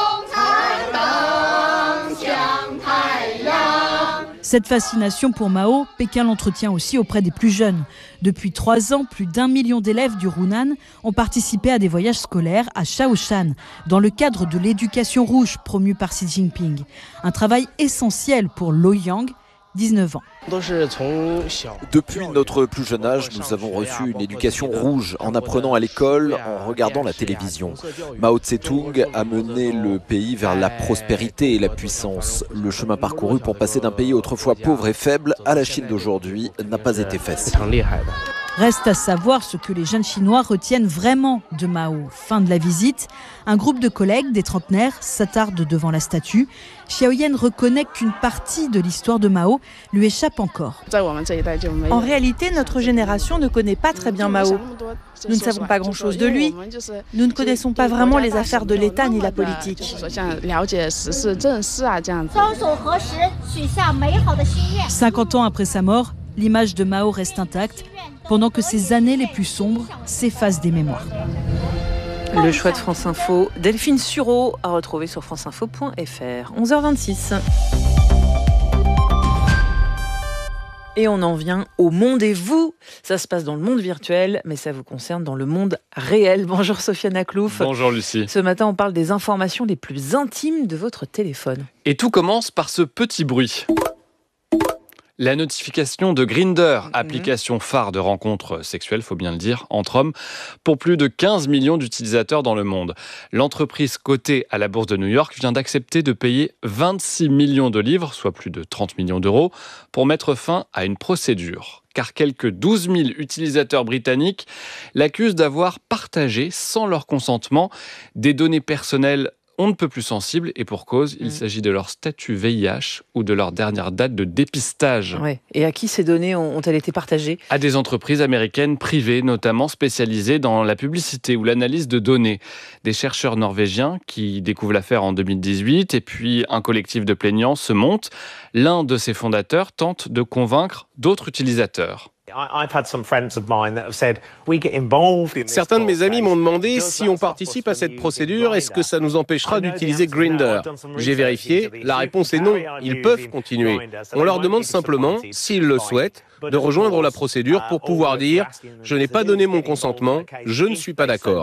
Speaker 15: Cette fascination pour Mao, Pékin l'entretient aussi auprès des plus jeunes. Depuis trois ans, plus d'un million d'élèves du Hunan ont participé à des voyages scolaires à Shaoshan, dans le cadre de l'éducation rouge promue par Xi Jinping. Un travail essentiel pour Loyang, dix-neuf ans.
Speaker 10: Depuis notre plus jeune âge, nous avons reçu une éducation rouge en apprenant à l'école, en regardant la télévision. Mao Tse-tung a mené le pays vers la prospérité et la puissance. Le chemin parcouru pour passer d'un pays autrefois pauvre et faible à la Chine d'aujourd'hui n'a pas été facile.
Speaker 15: Reste à savoir ce que les jeunes Chinois retiennent vraiment de Mao. Fin de la visite, un groupe de collègues, des trentenaires, s'attarde devant la statue. Xiaoyan reconnaît qu'une partie de l'histoire de Mao lui échappe encore.
Speaker 18: En réalité, notre génération ne connaît pas très bien Mao. Nous ne savons pas grand-chose de lui. Nous ne connaissons pas vraiment les affaires de l'État ni la politique.
Speaker 15: cinquante ans après sa mort, l'image de Mao reste intacte, pendant que ses années les plus sombres s'effacent des mémoires.
Speaker 5: Le choix de France Info, Delphine Sureau, à retrouver sur franceinfo point f r. onze heures vingt-six. Et on en vient au monde et vous. Ça se passe dans le monde virtuel, mais ça vous concerne dans le monde réel. Bonjour Sofiane Aklouf.
Speaker 19: Bonjour Lucie.
Speaker 5: Ce matin, on parle des informations les plus intimes de votre téléphone.
Speaker 19: Et tout commence par ce petit bruit. La notification de Grindr, application phare de rencontres sexuelles, faut bien le dire, entre hommes, pour plus de quinze millions d'utilisateurs dans le monde. L'entreprise cotée à la bourse de New York vient d'accepter de payer vingt-six millions de livres, soit plus de trente millions d'euros, pour mettre fin à une procédure. Car quelques douze mille utilisateurs britanniques l'accusent d'avoir partagé, sans leur consentement, des données personnelles on ne peut plus sensible, et pour cause, il mmh. s'agit de leur statut V I H ou de leur dernière date de dépistage.
Speaker 5: Ouais. Et à qui ces données ont-elles été partagées ?
Speaker 19: À des entreprises américaines privées, notamment spécialisées dans la publicité ou l'analyse de données. Des chercheurs norvégiens qui découvrent l'affaire en deux mille dix-huit, et puis un collectif de plaignants se monte. L'un de ses fondateurs tente de convaincre d'autres utilisateurs.
Speaker 20: Certains de mes amis m'ont demandé si on participe à cette procédure, est-ce que ça nous empêchera d'utiliser Grindr ? J'ai vérifié, la réponse est non, ils peuvent continuer. On leur demande simplement, s'ils le souhaitent, de rejoindre la procédure pour pouvoir dire « je n'ai pas donné mon consentement, je ne suis pas d'accord ».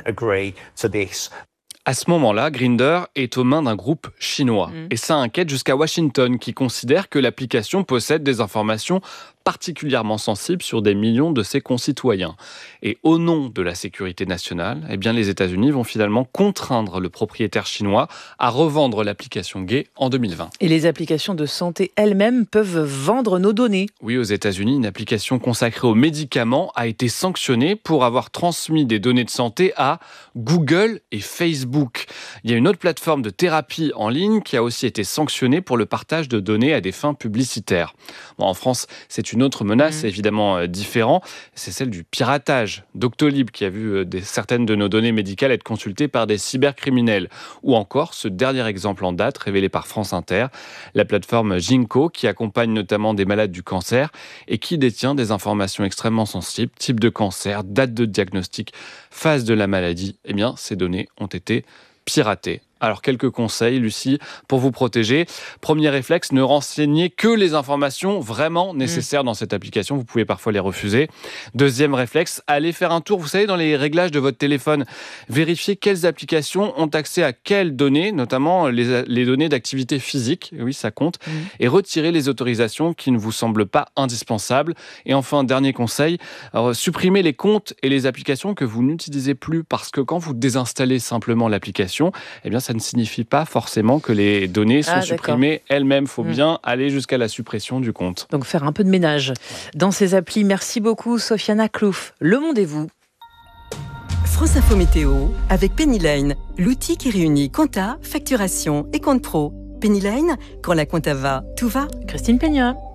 Speaker 19: À ce moment-là, Grindr est aux mains d'un groupe chinois. Mmh. Et ça inquiète jusqu'à Washington, qui considère que l'application possède des informations particulièrement sensibles sur des millions de ses concitoyens. Et au nom de la sécurité nationale, eh bien, les États-Unis vont finalement contraindre le propriétaire chinois à revendre l'application gay en deux mille vingt.
Speaker 5: Et les applications de santé elles-mêmes peuvent vendre nos données.
Speaker 19: Oui, aux États-Unis, une application consacrée aux médicaments a été sanctionnée pour avoir transmis des données de santé à Google et Facebook. Il y a une autre plateforme de thérapie en ligne qui a aussi été sanctionnée pour le partage de données à des fins publicitaires. Bon, en France, c'est une autre menace, mmh. évidemment euh, différente, c'est celle du piratage. Doctolib qui a vu euh, des, certaines de nos données médicales être consultées par des cybercriminels. Ou encore ce dernier exemple en date révélé par France Inter, la plateforme Ginkgo qui accompagne notamment des malades du cancer et qui détient des informations extrêmement sensibles, type de cancer, date de diagnostic, phase de la maladie. Eh bien, ces données ont été piratées. Alors, quelques conseils, Lucie, pour vous protéger. Premier réflexe, ne renseignez que les informations vraiment nécessaires mmh. dans cette application. Vous pouvez parfois les refuser. Deuxième réflexe, allez faire un tour, vous savez, dans les réglages de votre téléphone. Vérifiez quelles applications ont accès à quelles données, notamment les, les données d'activité physique. Oui, ça compte. Mmh. Et retirez les autorisations qui ne vous semblent pas indispensables. Et enfin, dernier conseil, alors, supprimez les comptes et les applications que vous n'utilisez plus. Parce que quand vous désinstallez simplement l'application, eh bien, ça ne signifie pas forcément que les données sont ah, supprimées elles-mêmes. Il faut mmh. bien aller jusqu'à la suppression du compte.
Speaker 5: Donc faire un peu de ménage dans ces applis. Merci beaucoup, Sofiane Aklouf. Le monde et vous.
Speaker 21: France Info Météo avec Pennyline, l'outil qui réunit compta, facturation et compte pro. Pennyline, quand la compta va, tout va.
Speaker 5: Christine Peña.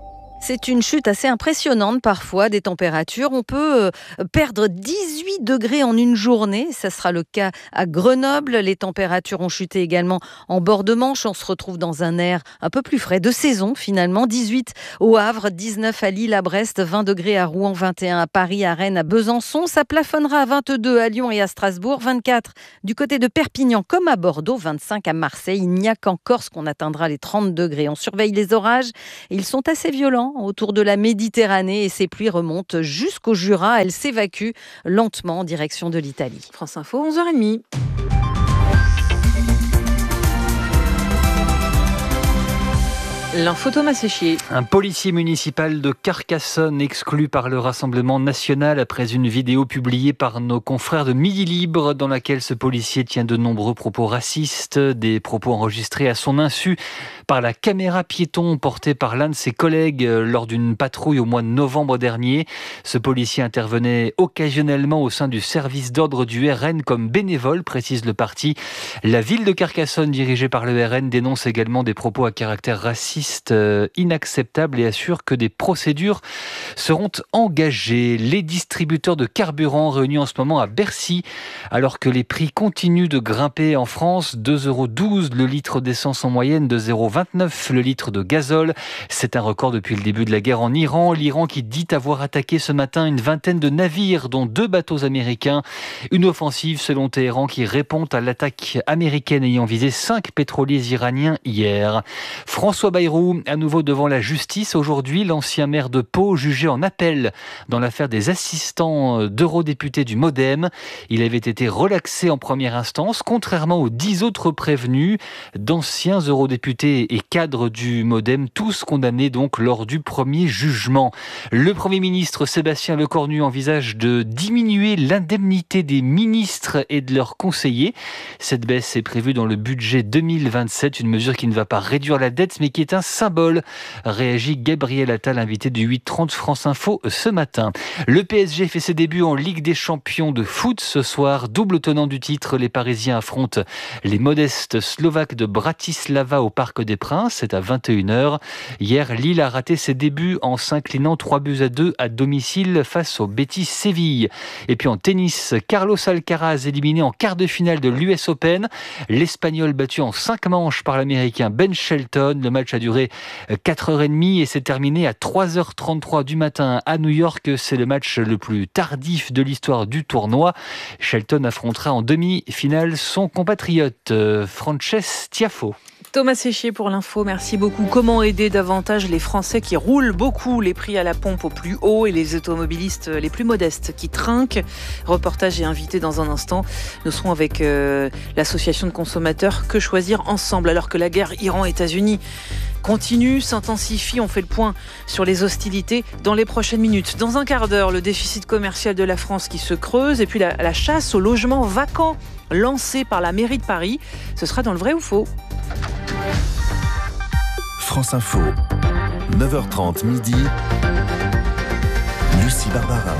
Speaker 3: C'est une chute assez impressionnante parfois des températures. On peut perdre dix-huit degrés en une journée. Ça sera le cas à Grenoble. Les températures ont chuté également en bord de Manche. On se retrouve dans un air un peu plus frais de saison finalement. dix-huit au Havre, dix-neuf à Lille, à Brest, vingt degrés à Rouen, vingt et un à Paris, à Rennes, à Besançon. Ça plafonnera à vingt-deux à Lyon et à Strasbourg, vingt-quatre du côté de Perpignan comme à Bordeaux, vingt-cinq à Marseille. Il n'y a qu'en Corse qu'on atteindra les trente degrés. On surveille les orages. Ils sont assez violents autour de la Méditerranée et ces pluies remontent jusqu'au Jura. Elles s'évacuent lentement en direction de l'Italie.
Speaker 5: France Info, onze heures trente. L'info Thomas Séchier.
Speaker 22: Un policier municipal de Carcassonne exclu par le Rassemblement national après une vidéo publiée par nos confrères de Midi Libre dans laquelle ce policier tient de nombreux propos racistes, des propos enregistrés à son insu par la caméra piéton portée par l'un de ses collègues lors d'une patrouille au mois de novembre dernier. Ce policier intervenait occasionnellement au sein du service d'ordre du R N comme bénévole, précise le parti. La ville de Carcassonne, dirigée par le R N, dénonce également des propos à caractère raciste inacceptable et assure que des procédures seront engagées. Les distributeurs de carburant réunis en ce moment à Bercy, alors que les prix continuent de grimper en France, deux euros douze le litre d'essence en moyenne, deux euros vingt-neuf le litre de gazole. C'est un record depuis le début de la guerre en Iran. L'Iran qui dit avoir attaqué ce matin une vingtaine de navires, dont deux bateaux américains. Une offensive selon Téhéran qui répond à l'attaque américaine ayant visé cinq pétroliers iraniens hier. François Bayrou à nouveau devant la justice. Aujourd'hui, l'ancien maire de Pau jugé en appel dans l'affaire des assistants d'eurodéputés du MoDem. Il avait été relaxé en première instance, contrairement aux dix autres prévenus, d'anciens eurodéputés et cadres du MoDem, tous condamnés donc lors du premier jugement. Le Premier ministre Sébastien Lecornu envisage de diminuer l'indemnité des ministres et de leurs conseillers. Cette baisse est prévue dans le budget deux mille vingt-sept, une mesure qui ne va pas réduire la dette, mais qui est un symbole, réagit Gabriel Attal, invité du huit trente France Info ce matin. Le P S G fait ses débuts en Ligue des Champions de foot ce soir. Double tenant du titre, les Parisiens affrontent les modestes Slovaques de Bratislava au Parc des Princes. C'est à vingt et une heures. Hier, Lille a raté ses débuts en s'inclinant trois buts à deux à domicile face au Betis Séville. Et puis en tennis, Carlos Alcaraz éliminé en quart de finale de l'U S Open. L'Espagnol battu en cinq manches par l'Américain Ben Shelton. Le match a duré quatre heures trente et c'est terminé à trois heures trente-trois du matin à New York. C'est le match le plus tardif de l'histoire du tournoi. Shelton affrontera en demi-finale son compatriote Frances Tiafoe.
Speaker 5: Thomas Séchier pour l'info, merci beaucoup. Comment aider davantage les Français qui roulent beaucoup, les prix à la pompe au plus haut et les automobilistes les plus modestes qui trinquent? Reportage et invité dans un instant. Nous serons avec euh, l'association de consommateurs Que Choisir Ensemble, alors que la guerre Iran-États-Unis continue, s'intensifie. On fait le point sur les hostilités dans les prochaines minutes. Dans un quart d'heure, le déficit commercial de la France qui se creuse et puis la, la chasse aux logements vacants lancée par la mairie de Paris. Ce sera dans le vrai ou faux.
Speaker 6: France Info, neuf heures trente midi, Lucie Barbara.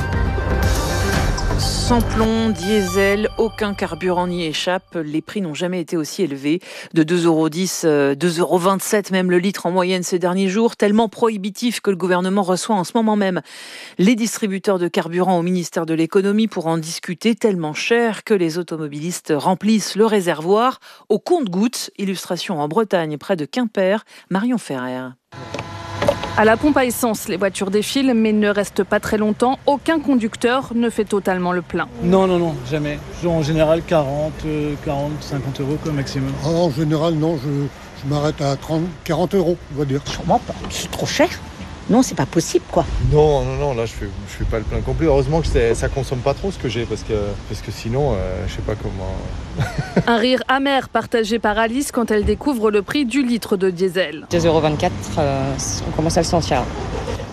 Speaker 5: Samplon, diesel, aucun carburant n'y échappe. Les prix n'ont jamais été aussi élevés. De deux euros dix, deux euros vingt-sept même le litre en moyenne ces derniers jours. Tellement prohibitif que le gouvernement reçoit en ce moment même les distributeurs de carburant au ministère de l'économie pour en discuter. Tellement cher que les automobilistes remplissent le réservoir au compte-gouttes. Illustration en Bretagne, près de Quimper. Marion Ferrer.
Speaker 23: À la pompe à essence, les voitures défilent mais ne restent pas très longtemps. Aucun conducteur ne fait totalement le plein.
Speaker 24: Non, non, non, jamais. En général, quarante, quarante, cinquante euros quoi, maximum.
Speaker 25: En général, non, je, je m'arrête à trente, quarante euros, on va dire.
Speaker 26: Sûrement pas, c'est trop cher. Non, c'est pas possible, quoi.
Speaker 27: Non, non, non, là, je fais, je fais pas le plein complet. Heureusement que ça consomme pas trop ce que j'ai, parce que, parce que sinon, euh, je sais pas comment...
Speaker 23: Un rire amer partagé par Alice quand elle découvre le prix du litre de diesel.
Speaker 28: deux euros vingt-quatre, euh, on commence à le sentir.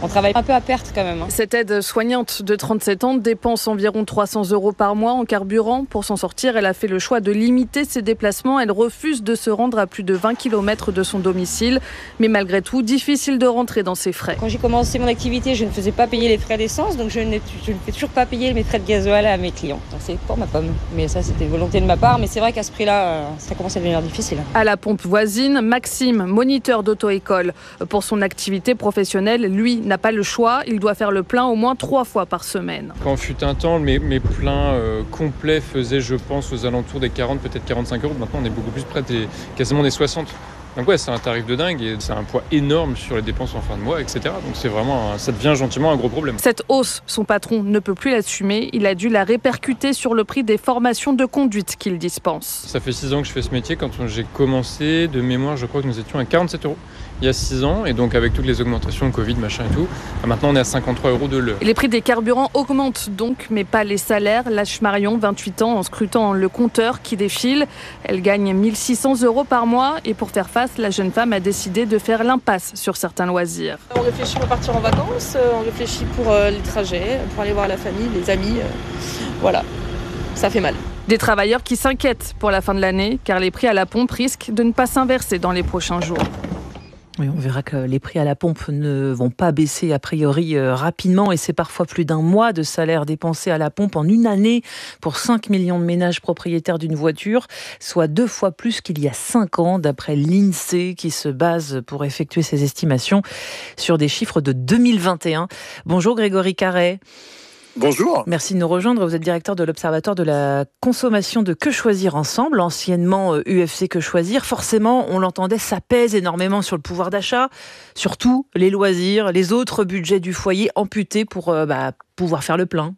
Speaker 2: on travaille un peu à perte quand même. Hein.
Speaker 23: Cette aide soignante de trente-sept ans dépense environ trois cents euros par mois en carburant. Pour s'en sortir, elle a fait le choix de limiter ses déplacements. Elle refuse de se rendre à plus de vingt kilomètres de son domicile. Mais malgré tout, difficile de rentrer dans ses frais.
Speaker 2: Quand j'ai commencé mon activité, je ne faisais pas payer les frais d'essence, donc je, je ne fais toujours pas payer mes frais de gasoil à mes clients. Donc c'est pour ma pomme. Mais ça, c'était une volonté de ma part. Mais c'est vrai qu'à ce prix-là, ça commence à devenir difficile.
Speaker 23: À la pompe voisine, Maxime, moniteur d'auto-école. Pour son activité professionnelle, lui n'a pas le choix. Il doit faire le plein au moins trois fois par semaine.
Speaker 4: Quand fut un temps, mes, mes pleins euh, complets faisaient, je pense, aux alentours des quarante, peut-être quarante-cinq euros. Maintenant, on est beaucoup plus près des quasiment des soixante. Donc ouais, c'est un tarif de dingue et c'est un poids énorme sur les dépenses en fin de mois, et cetera. Donc c'est vraiment, un, ça devient gentiment un gros problème.
Speaker 23: Cette hausse, son patron ne peut plus l'assumer. Il a dû la répercuter sur le prix des formations de conduite qu'il dispense.
Speaker 4: Ça fait six ans que je fais ce métier. Quand j'ai commencé, de mémoire, je crois que nous étions à quarante-sept euros il y a six ans. Et donc avec toutes les augmentations, Covid, machin et tout, maintenant on est à cinquante-trois euros de l'heure.
Speaker 23: Les prix des carburants augmentent donc, mais pas les salaires. Lâche Marion, vingt-huit ans, en scrutant le compteur qui défile. Elle gagne mille six cents euros par mois. Et pour faire face, la jeune femme a décidé de faire l'impasse sur certains loisirs.
Speaker 18: On réfléchit pour partir en vacances, on réfléchit pour les trajets, pour aller voir la famille, les amis. Voilà, ça fait mal.
Speaker 23: Des travailleurs qui s'inquiètent pour la fin de l'année, car les prix à la pompe risquent de ne pas s'inverser dans les prochains jours.
Speaker 5: Oui, on verra que les prix à la pompe ne vont pas baisser a priori euh, rapidement et c'est parfois plus d'un mois de salaire dépensé à la pompe en une année pour cinq millions de ménages propriétaires d'une voiture, soit deux fois plus qu'il y a cinq ans d'après l'INSEE qui se base pour effectuer ses estimations sur des chiffres de deux mille vingt et un. Bonjour Grégory Carret.
Speaker 7: Bonjour.
Speaker 5: Merci de nous rejoindre. Vous êtes directeur de l'Observatoire de la consommation de Que Choisir Ensemble, anciennement U F C Que Choisir. Forcément, on l'entendait, ça pèse énormément sur le pouvoir d'achat, surtout les loisirs, les autres budgets du foyer amputés pour euh, bah, pouvoir faire le plein.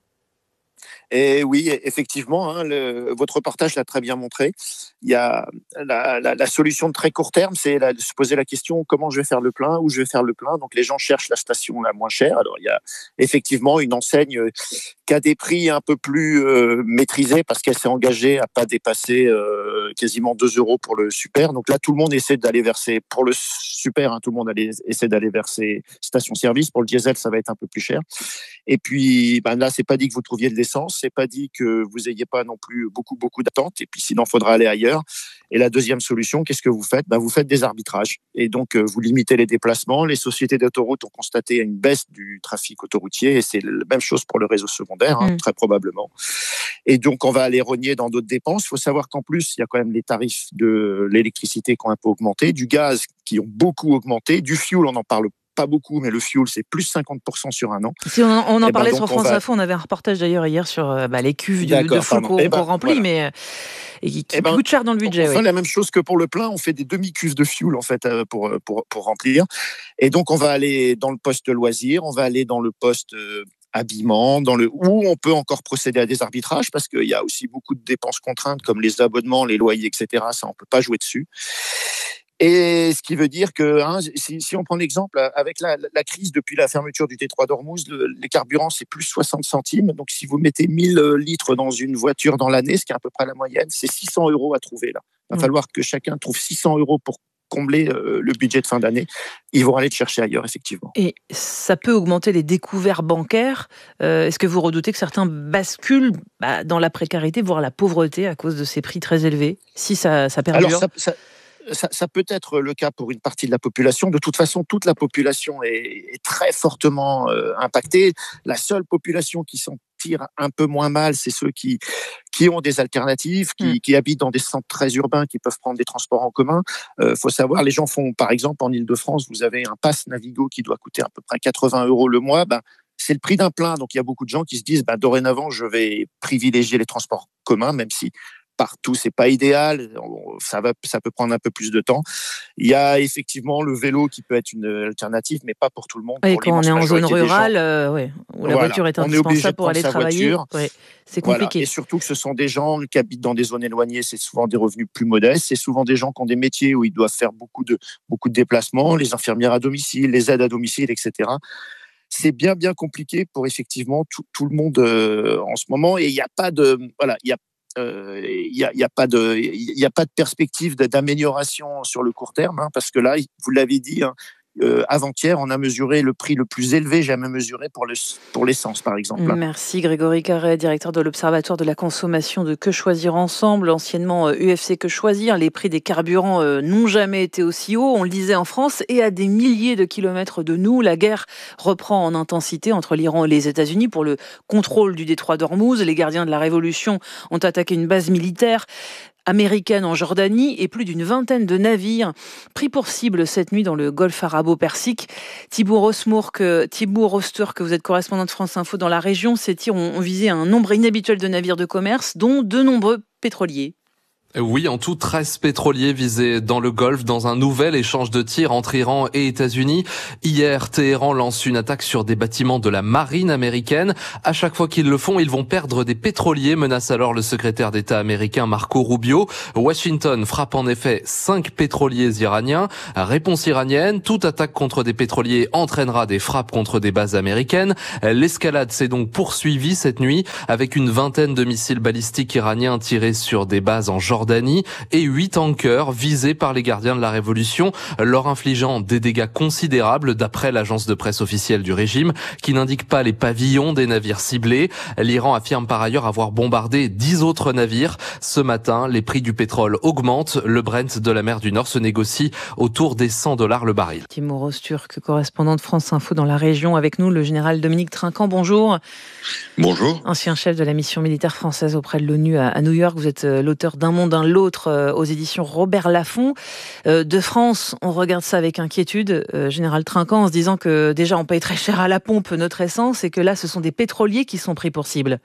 Speaker 7: Et oui, effectivement, hein, le, votre reportage l'a très bien montré. Il y a la, la, la solution de très court terme, c'est la, de se poser la question comment je vais faire le plein, où je vais faire le plein. Donc les gens cherchent la station la moins chère. Alors il y a effectivement une enseigne qui a des prix un peu plus euh, maîtrisés parce qu'elle s'est engagée à pas dépasser euh, quasiment deux euros pour le super. Donc là, tout le monde essaie d'aller verser pour le super. Hein, tout le monde allait, essaie d'aller verser station-service. Pour le diesel, ça va être un peu plus cher. Et puis ben là, c'est pas dit que vous trouviez de l'essence. C'est pas dit que vous ayez pas non plus beaucoup beaucoup d'attentes. Et puis sinon, il faudra aller ailleurs. Et la deuxième solution, qu'est-ce que vous faites ? Ben, vous faites des arbitrages. Et donc, euh, vous limitez les déplacements. Les sociétés d'autoroutes ont constaté une baisse du trafic autoroutier. Et c'est la même chose pour le réseau secondaire, hein, mmh. très probablement. Et donc, on va aller rogner dans d'autres dépenses. Il faut savoir qu'en plus, il y a quand même les tarifs de l'électricité qui ont un peu augmenté, du gaz qui ont beaucoup augmenté, du fuel, on en parle pas beaucoup, mais le fuel, c'est plus cinq pour cent sur un an.
Speaker 5: Si on en, on en parlait
Speaker 7: ben,
Speaker 5: sur France
Speaker 7: va...
Speaker 5: Info, on avait un reportage d'ailleurs hier sur bah, les cuves de, de fou qu'on,
Speaker 7: ben,
Speaker 5: qu'on remplit, voilà. mais et qui, qui ben, coûtent cher dans le budget.
Speaker 7: On
Speaker 5: oui.
Speaker 7: fait la même chose que pour le plein, on fait des demi-cuves de fuel en fait pour, pour, pour remplir. Et donc, on va aller dans le poste loisir, on va aller dans le poste euh, habillement, dans le où on peut encore procéder à des arbitrages parce qu'il y a aussi beaucoup de dépenses contraintes comme les abonnements, les loyers, et cetera. Ça, on peut pas jouer dessus. Et ce qui veut dire que hein, si, si on prend l'exemple, avec la, la crise depuis la fermeture du T trois d'Ormuz, le, les carburants, c'est plus soixante centimes. Donc, si vous mettez mille litres dans une voiture dans l'année, ce qui est à peu près la moyenne, c'est six cents euros à trouver là. Il va mmh. falloir que chacun trouve six cents euros pour combler euh, le budget de fin d'année. Ils vont aller le chercher ailleurs, effectivement.
Speaker 5: Et ça peut augmenter les découverts bancaires. Euh, est-ce que vous redoutez que certains basculent bah, dans la précarité, voire la pauvreté à cause de ces prix très élevés, si ça, ça perdure ?
Speaker 7: Alors, ça, ça... Ça, ça peut être le cas pour une partie de la population. De toute façon, toute la population est, est très fortement euh, impactée. La seule population qui s'en tire un peu moins mal, c'est ceux qui, qui ont des alternatives, qui, mmh. qui habitent dans des centres très urbains, qui peuvent prendre des transports en commun. Il euh, faut savoir, les gens font, par exemple, en Île-de-France, vous avez un pass Navigo qui doit coûter à peu près quatre-vingts euros le mois. Ben, c'est le prix d'un plein. Donc, il y a beaucoup de gens qui se disent, ben, dorénavant, je vais privilégier les transports communs, même si partout, c'est pas idéal, ça va, ça peut prendre un peu plus de temps. Il y a effectivement le vélo qui peut être une alternative, mais pas pour tout le monde.
Speaker 5: Oui,
Speaker 7: pour
Speaker 5: quand on est en zone rurale, euh, ouais, où la voilà. voiture est indispensable pour aller travailler, ouais, c'est compliqué.
Speaker 7: Voilà. Et surtout que ce sont des gens qui habitent dans des zones éloignées, c'est souvent des revenus plus modestes, c'est souvent des gens qui ont des métiers où ils doivent faire beaucoup de, beaucoup de déplacements, les infirmières à domicile, les aides à domicile, et cetera. C'est bien, bien compliqué pour effectivement tout, tout le monde euh, en ce moment, et il n'y a pas de, voilà, il y a il euh, n'y a, y a pas de, il y a pas de perspective d'amélioration sur le court terme, hein, parce que là, vous l'avez dit, hein, euh, avant-hier, on a mesuré le prix le plus élevé jamais mesuré pour, le, pour l'essence, par exemple.
Speaker 5: Merci Grégory Carré, directeur de l'Observatoire de la consommation de Que Choisir Ensemble, anciennement U F C Que Choisir. Les prix des carburants euh, n'ont jamais été aussi hauts, on le disait en France, et à des milliers de kilomètres de nous, la guerre reprend en intensité entre l'Iran et les États-Unis pour le contrôle du détroit d'Ormuz. Les gardiens de la révolution ont attaqué une base militaire américaine en Jordanie et plus d'une vingtaine de navires pris pour cible cette nuit dans le golfe arabo-persique. Thibaut Rosmour, que, Thibaut Roster, que vous êtes correspondant de France Info dans la région, ces tirs ont, ont visé un nombre inhabituel de navires de commerce, dont de nombreux pétroliers.
Speaker 1: Oui, en tout, treize pétroliers visés dans le Golfe dans un nouvel échange de tirs entre Iran et États-Unis. Hier, Téhéran lance une attaque sur des bâtiments de la marine américaine. À chaque fois qu'ils le font, ils vont perdre des pétroliers, menace alors le secrétaire d'État américain Marco Rubio. Washington frappe en effet cinq pétroliers iraniens. Réponse iranienne, toute attaque contre des pétroliers entraînera des frappes contre des bases américaines. L'escalade s'est donc poursuivie cette nuit avec une vingtaine de missiles balistiques iraniens tirés sur des bases en Jordanie et huit tankers visés par les gardiens de la révolution, leur infligeant des dégâts considérables d'après l'agence de presse officielle du régime qui n'indique pas les pavillons des navires ciblés. L'Iran affirme par ailleurs avoir bombardé dix autres navires. Ce matin, les prix du pétrole augmentent. Le Brent de la mer du Nord se négocie autour des cent dollars le baril.
Speaker 5: Timur Rosturk, correspondant de France Info dans la région, avec nous le général Dominique Trinquant. Bonjour.
Speaker 8: Bonjour.
Speaker 5: Ancien chef de la mission militaire française auprès de l'ONU à New York. Vous êtes l'auteur d'Un monde, un l'autre aux éditions Robert Laffont. De France, on regarde ça avec inquiétude, général Trinquant, en se disant que déjà on paye très cher à la pompe notre essence et que là ce sont des pétroliers qui sont pris pour cible.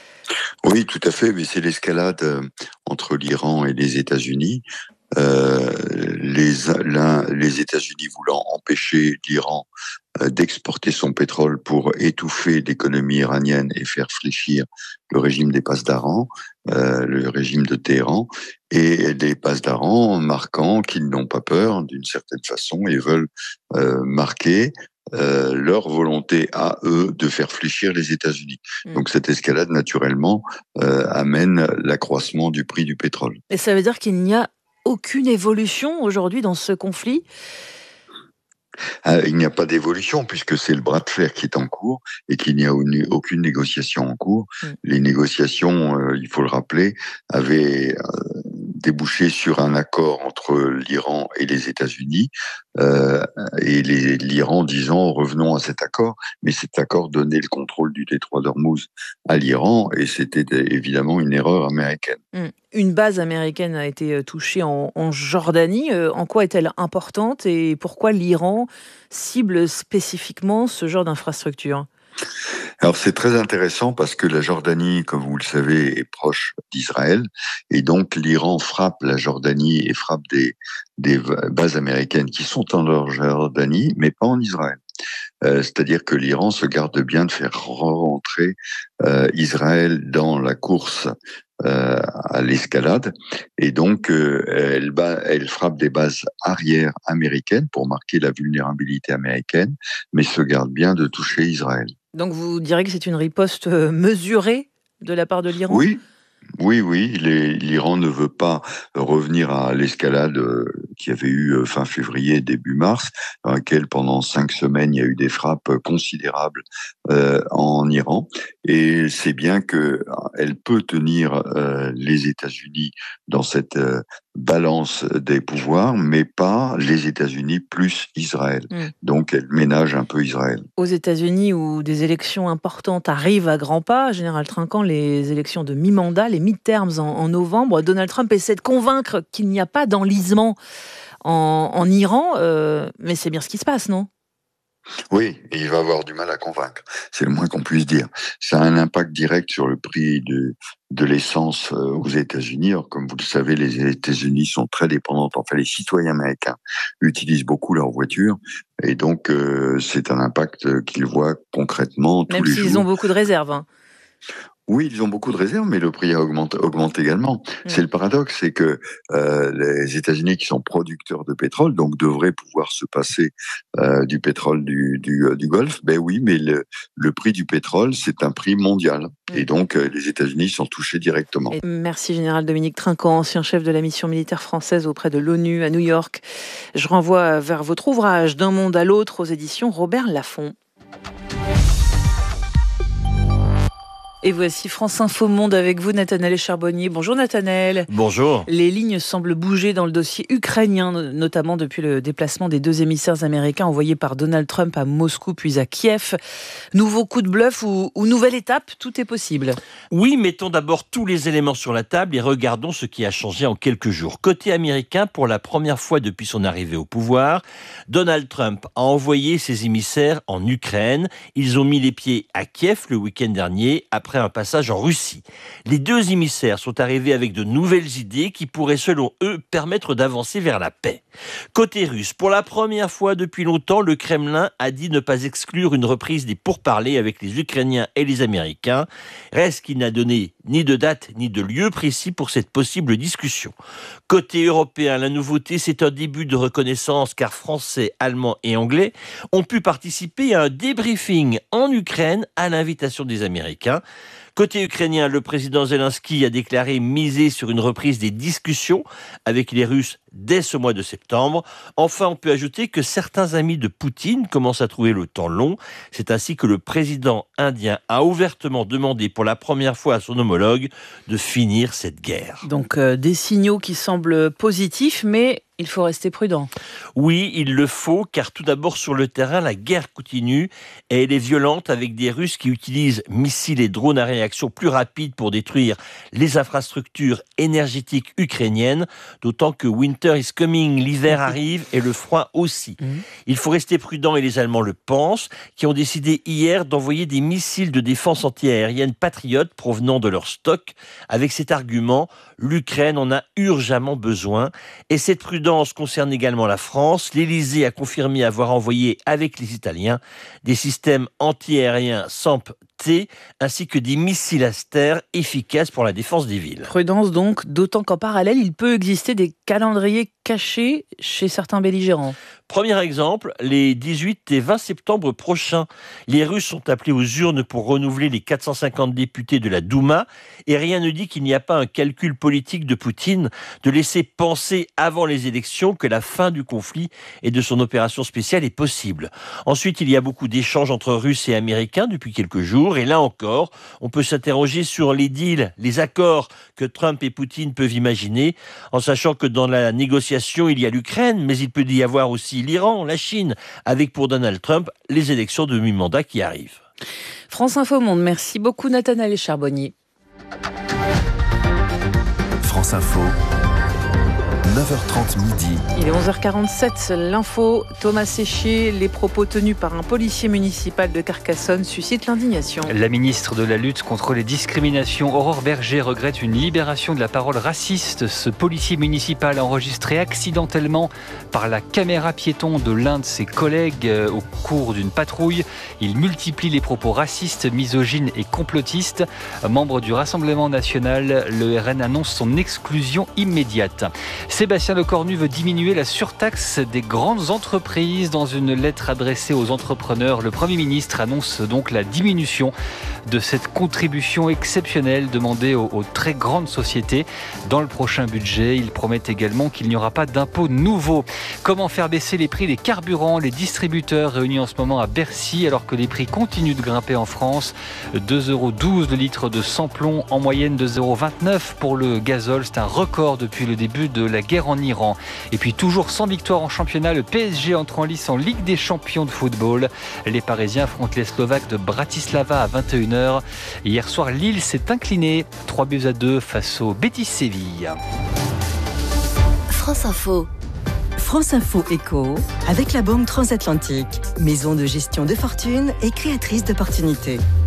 Speaker 8: Oui, tout à fait, mais c'est l'escalade entre l'Iran et les États-Unis. Euh, les, l'un, les États-Unis voulant empêcher l'Iran euh, d'exporter son pétrole pour étouffer l'économie iranienne et faire fléchir le régime des Pasdaran, euh, le régime de Téhéran, et les Pasdaran marquant qu'ils n'ont pas peur d'une certaine façon et veulent euh, marquer Euh, leur volonté à eux de faire fléchir les États-Unis. Mmh. Donc cette escalade, naturellement, euh, amène l'accroissement du prix du pétrole.
Speaker 5: Et ça veut dire qu'il n'y a aucune évolution aujourd'hui dans ce conflit ?
Speaker 8: Euh, il n'y a pas d'évolution puisque c'est le bras de fer qui est en cours et qu'il n'y a aucune négociation en cours. Mmh. Les négociations, euh, il faut le rappeler, avaient euh, débouché sur un accord entre l'Iran et les États-Unis euh, et les, l'Iran disant revenons à cet accord, mais cet accord donnait le contrôle du détroit d'Ormuz à l'Iran et c'était évidemment une erreur américaine.
Speaker 5: Mmh. Une base américaine a été touchée en, en Jordanie. Euh, en quoi est-elle importante et pourquoi l'Iran cible spécifiquement ce genre d'infrastructure ?
Speaker 8: Alors c'est très intéressant parce que la Jordanie, comme vous le savez, est proche d'Israël et donc l'Iran frappe la Jordanie et frappe des, des bases américaines qui sont en Jordanie mais pas en Israël. Euh, c'est-à-dire que l'Iran se garde bien de faire rentrer euh, Israël dans la course euh, à l'escalade et donc euh, elle, bat, elle frappe des bases arrière américaines pour marquer la vulnérabilité américaine mais se garde bien de toucher Israël.
Speaker 5: Donc vous direz que c'est une riposte mesurée de la part de l'Iran ?
Speaker 8: Oui. Oui, oui, les, l'Iran ne veut pas revenir à l'escalade euh, qu'il y avait eu euh, fin février, début mars, dans laquelle pendant cinq semaines, il y a eu des frappes considérables euh, en Iran. Et c'est bien qu'elle peut tenir euh, les États-Unis dans cette euh, balance des pouvoirs, mais pas les États-Unis plus Israël. Mmh. Donc elle ménage un peu Israël.
Speaker 5: Aux États-Unis, où des élections importantes arrivent à grands pas, Général Trinquant, les élections de mi-mandat, les midterms en, en novembre, Donald Trump essaie de convaincre qu'il n'y a pas d'enlisement en, en Iran, euh, mais c'est bien ce qui se passe, non ?
Speaker 8: Oui, et il va avoir du mal à convaincre, c'est le moins qu'on puisse dire. Ça a un impact direct sur le prix de, de l'essence aux États-Unis. Alors, comme vous le savez, les États-Unis sont très dépendants, enfin les citoyens américains utilisent beaucoup leur voiture, et donc euh, c'est un impact qu'ils voient concrètement tous
Speaker 5: Même
Speaker 8: les jours.
Speaker 5: Même s'ils ont beaucoup de réserves. Hein.
Speaker 8: Oui, ils ont beaucoup de réserves, mais le prix augmente, augmente également. Mmh. C'est le paradoxe, c'est que euh, les États-Unis, qui sont producteurs de pétrole, donc devraient pouvoir se passer euh, du pétrole du, du, du Golfe. Ben oui, mais le, le prix du pétrole, c'est un prix mondial. Mmh. Et donc, euh, les États-Unis sont touchés directement.
Speaker 5: Et merci, Général Dominique Trinquant, ancien chef de la mission militaire française auprès de l'ONU à New York. Je renvoie vers votre ouvrage « D'un monde à l'autre » aux éditions Robert Laffont. Et voici France Info Monde avec vous, Nathanaël Charbonnier. Bonjour Nathanaël.
Speaker 9: Bonjour.
Speaker 5: Les lignes semblent bouger dans le dossier ukrainien, notamment depuis le déplacement des deux émissaires américains envoyés par Donald Trump à Moscou puis à Kiev. Nouveau coup de bluff ou, ou nouvelle étape, tout est possible.
Speaker 9: Oui, mettons d'abord tous les éléments sur la table et regardons ce qui a changé en quelques jours. Côté américain, pour la première fois depuis son arrivée au pouvoir, Donald Trump a envoyé ses émissaires en Ukraine. Ils ont mis les pieds à Kiev le week-end dernier, après un passage en Russie. Les deux émissaires sont arrivés avec de nouvelles idées qui pourraient, selon eux, permettre d'avancer vers la paix. Côté russe, pour la première fois depuis longtemps, le Kremlin a dit ne pas exclure une reprise des pourparlers avec les Ukrainiens et les Américains. Reste qu'il n'a donné ni de date ni de lieu précis pour cette possible discussion. Côté européen, la nouveauté, c'est un début de reconnaissance car Français, Allemands et Anglais ont pu participer à un débriefing en Ukraine à l'invitation des Américains. Côté ukrainien, le président Zelensky a déclaré miser sur une reprise des discussions avec les Russes dès ce mois de septembre. Enfin, on peut ajouter que certains amis de Poutine commencent à trouver le temps long. C'est ainsi que le président indien a ouvertement demandé pour la première fois à son homologue de finir cette guerre.
Speaker 5: Donc euh, des signaux qui semblent positifs, mais il faut rester prudent.
Speaker 9: Oui, il le faut, car tout d'abord sur le terrain, la guerre continue et elle est violente avec des Russes qui utilisent missiles et drones à réaction plus rapide pour détruire les infrastructures énergétiques ukrainiennes, d'autant que winter is coming, l'hiver arrive et le froid aussi. Mmh. Il faut rester prudent et les Allemands le pensent, qui ont décidé hier d'envoyer des missiles de défense antiaérienne patriotes provenant de leur stock. Avec cet argument, l'Ukraine en a urgemment besoin et cette prudence concerne également la France. L'Élysée a confirmé avoir envoyé avec les Italiens des systèmes antiaériens SAMP-T ainsi que des missiles Aster efficaces pour la défense des villes.
Speaker 5: Prudence donc, d'autant qu'en parallèle, il peut exister des calendriers cachés chez certains belligérants.
Speaker 9: Premier exemple, les dix-huit et vingt septembre prochains, les Russes sont appelés aux urnes pour renouveler les quatre cent cinquante députés de la Douma et rien ne dit qu'il n'y a pas un calcul politique de Poutine de laisser penser avant les élections que la fin du conflit et de son opération spéciale est possible. Ensuite, il y a beaucoup d'échanges entre Russes et Américains depuis quelques jours et là encore, on peut s'interroger sur les deals, les accords que Trump et Poutine peuvent imaginer en sachant que dans la négociation, il y a l'Ukraine, mais il peut y avoir aussi l'Iran, la Chine, avec pour Donald Trump les élections de mi-mandat qui arrivent.
Speaker 5: France Info Monde, merci beaucoup Nathanaël Charbonnier.
Speaker 6: France Info, neuf heures trente midi.
Speaker 5: Il est onze heures quarante-sept, l'info, Thomas Séchier, les propos tenus par un policier municipal de Carcassonne suscitent l'indignation.
Speaker 22: La ministre de la lutte contre les discriminations, Aurore Berger, regrette une libération de la parole raciste. Ce policier municipal a enregistré accidentellement par la caméra piéton de l'un de ses collègues au cours d'une patrouille. Il multiplie les propos racistes, misogynes et complotistes. Membre du Rassemblement national, le R N annonce son exclusion immédiate. Sébastien Lecornu veut diminuer la surtaxe des grandes entreprises. Dans une lettre adressée aux entrepreneurs, le Premier ministre annonce donc la diminution de cette contribution exceptionnelle demandée aux, aux très grandes sociétés. Dans le prochain budget, il promet également qu'il n'y aura pas d'impôts nouveaux. Comment faire baisser les prix des carburants? Les distributeurs réunis en ce moment à Bercy, alors que les prix continuent de grimper en France. deux euros douze le litre de sans-plomb, en moyenne deux euros vingt-neuf pour le gazole. C'est un record depuis le début de la guerre en Iran. Et puis toujours sans victoire en championnat, le P S G entre en lice en Ligue des champions de football. Les Parisiens affrontent les Slovaques de Bratislava à vingt et une heures. Hier soir, Lille s'est incliné trois buts à deux face au Betis Séville.
Speaker 21: France Info. France Info Éco, avec la Banque Transatlantique, maison de gestion de fortune et créatrice d'opportunités.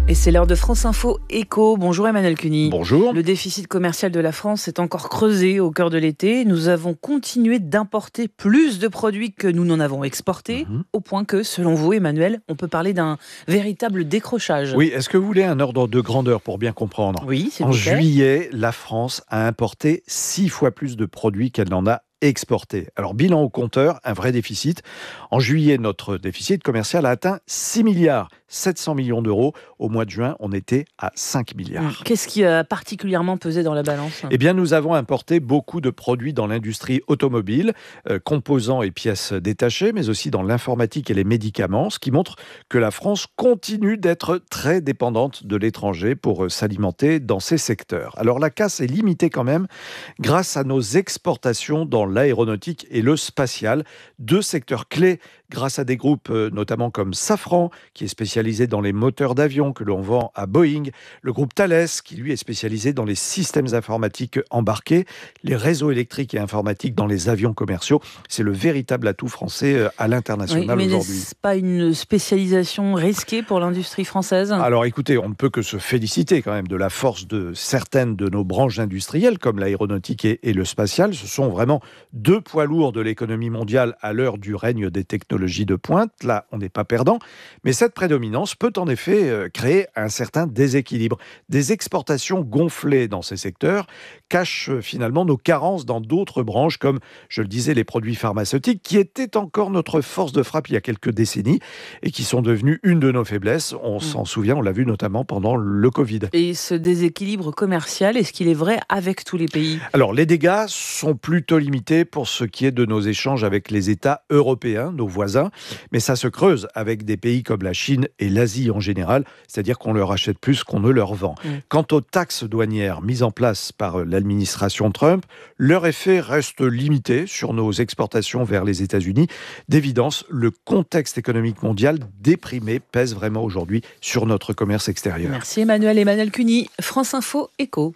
Speaker 5: Et c'est l'heure de France Info Éco. Bonjour Emmanuel Cuny.
Speaker 10: Bonjour.
Speaker 5: Le déficit commercial de la France s'est encore creusé au cœur de l'été. Nous avons continué d'importer plus de produits que nous n'en avons exportés, mmh. au point que, selon vous Emmanuel, on peut parler d'un véritable décrochage.
Speaker 10: Oui, est-ce que vous voulez un ordre de grandeur pour bien comprendre ?
Speaker 5: Oui, s'il
Speaker 10: En
Speaker 5: vous plaît.
Speaker 10: juillet, la France a importé six fois plus de produits qu'elle n'en a exporté. Alors, bilan au compteur, un vrai déficit. En juillet, notre déficit commercial a atteint six milliards sept cents millions d'euros. Au mois de juin, on était à cinq milliards.
Speaker 5: Qu'est-ce qui a particulièrement pesé dans la balance ?
Speaker 10: Eh bien, nous avons importé beaucoup de produits dans l'industrie automobile, euh, composants et pièces détachées, mais aussi dans l'informatique et les médicaments, ce qui montre que la France continue d'être très dépendante de l'étranger pour euh, s'alimenter dans ces secteurs. Alors, la casse est limitée quand même grâce à nos exportations dans l'aéronautique et le spatial, deux secteurs clés grâce à des groupes euh, notamment comme Safran, qui est spécialisé dans les moteurs d'avion que l'on vend à Boeing, le groupe Thales, qui lui est spécialisé dans les systèmes informatiques embarqués, les réseaux électriques et informatiques dans les avions commerciaux. C'est le véritable atout français euh, à l'international
Speaker 5: oui, mais
Speaker 10: aujourd'hui.
Speaker 5: N'est-ce pas une spécialisation risquée pour l'industrie française ?
Speaker 10: Alors écoutez, on ne peut que se féliciter quand même de la force de certaines de nos branches industrielles, comme l'aéronautique et, et le spatial. Ce sont vraiment deux poids lourds de l'économie mondiale à l'heure du règne des technologies de pointe. Là, on n'est pas perdant. Mais cette prédominance peut en effet euh, créer un certain déséquilibre. Des exportations gonflées dans ces secteurs cachent euh, finalement nos carences dans d'autres branches, comme, je le disais, les produits pharmaceutiques, qui étaient encore notre force de frappe il y a quelques décennies et qui sont devenus une de nos faiblesses. On mmh. s'en souvient, on l'a vu notamment pendant le Covid.
Speaker 5: Et ce déséquilibre commercial, est-ce qu'il est vrai avec tous les pays ?
Speaker 10: Alors, les dégâts sont plutôt limités pour ce qui est de nos échanges avec les États européens, nos voisins, mais ça se creuse avec des pays comme la Chine et l'Asie en général, c'est-à-dire qu'on leur achète plus qu'on ne leur vend. Mmh. Quant aux taxes douanières mises en place par l'administration Trump, leur effet reste limité sur nos exportations vers les États-Unis. D'évidence, le contexte économique mondial déprimé pèse vraiment aujourd'hui sur notre commerce extérieur.
Speaker 5: Merci Emmanuel. Emmanuel Cuny, France Info Éco.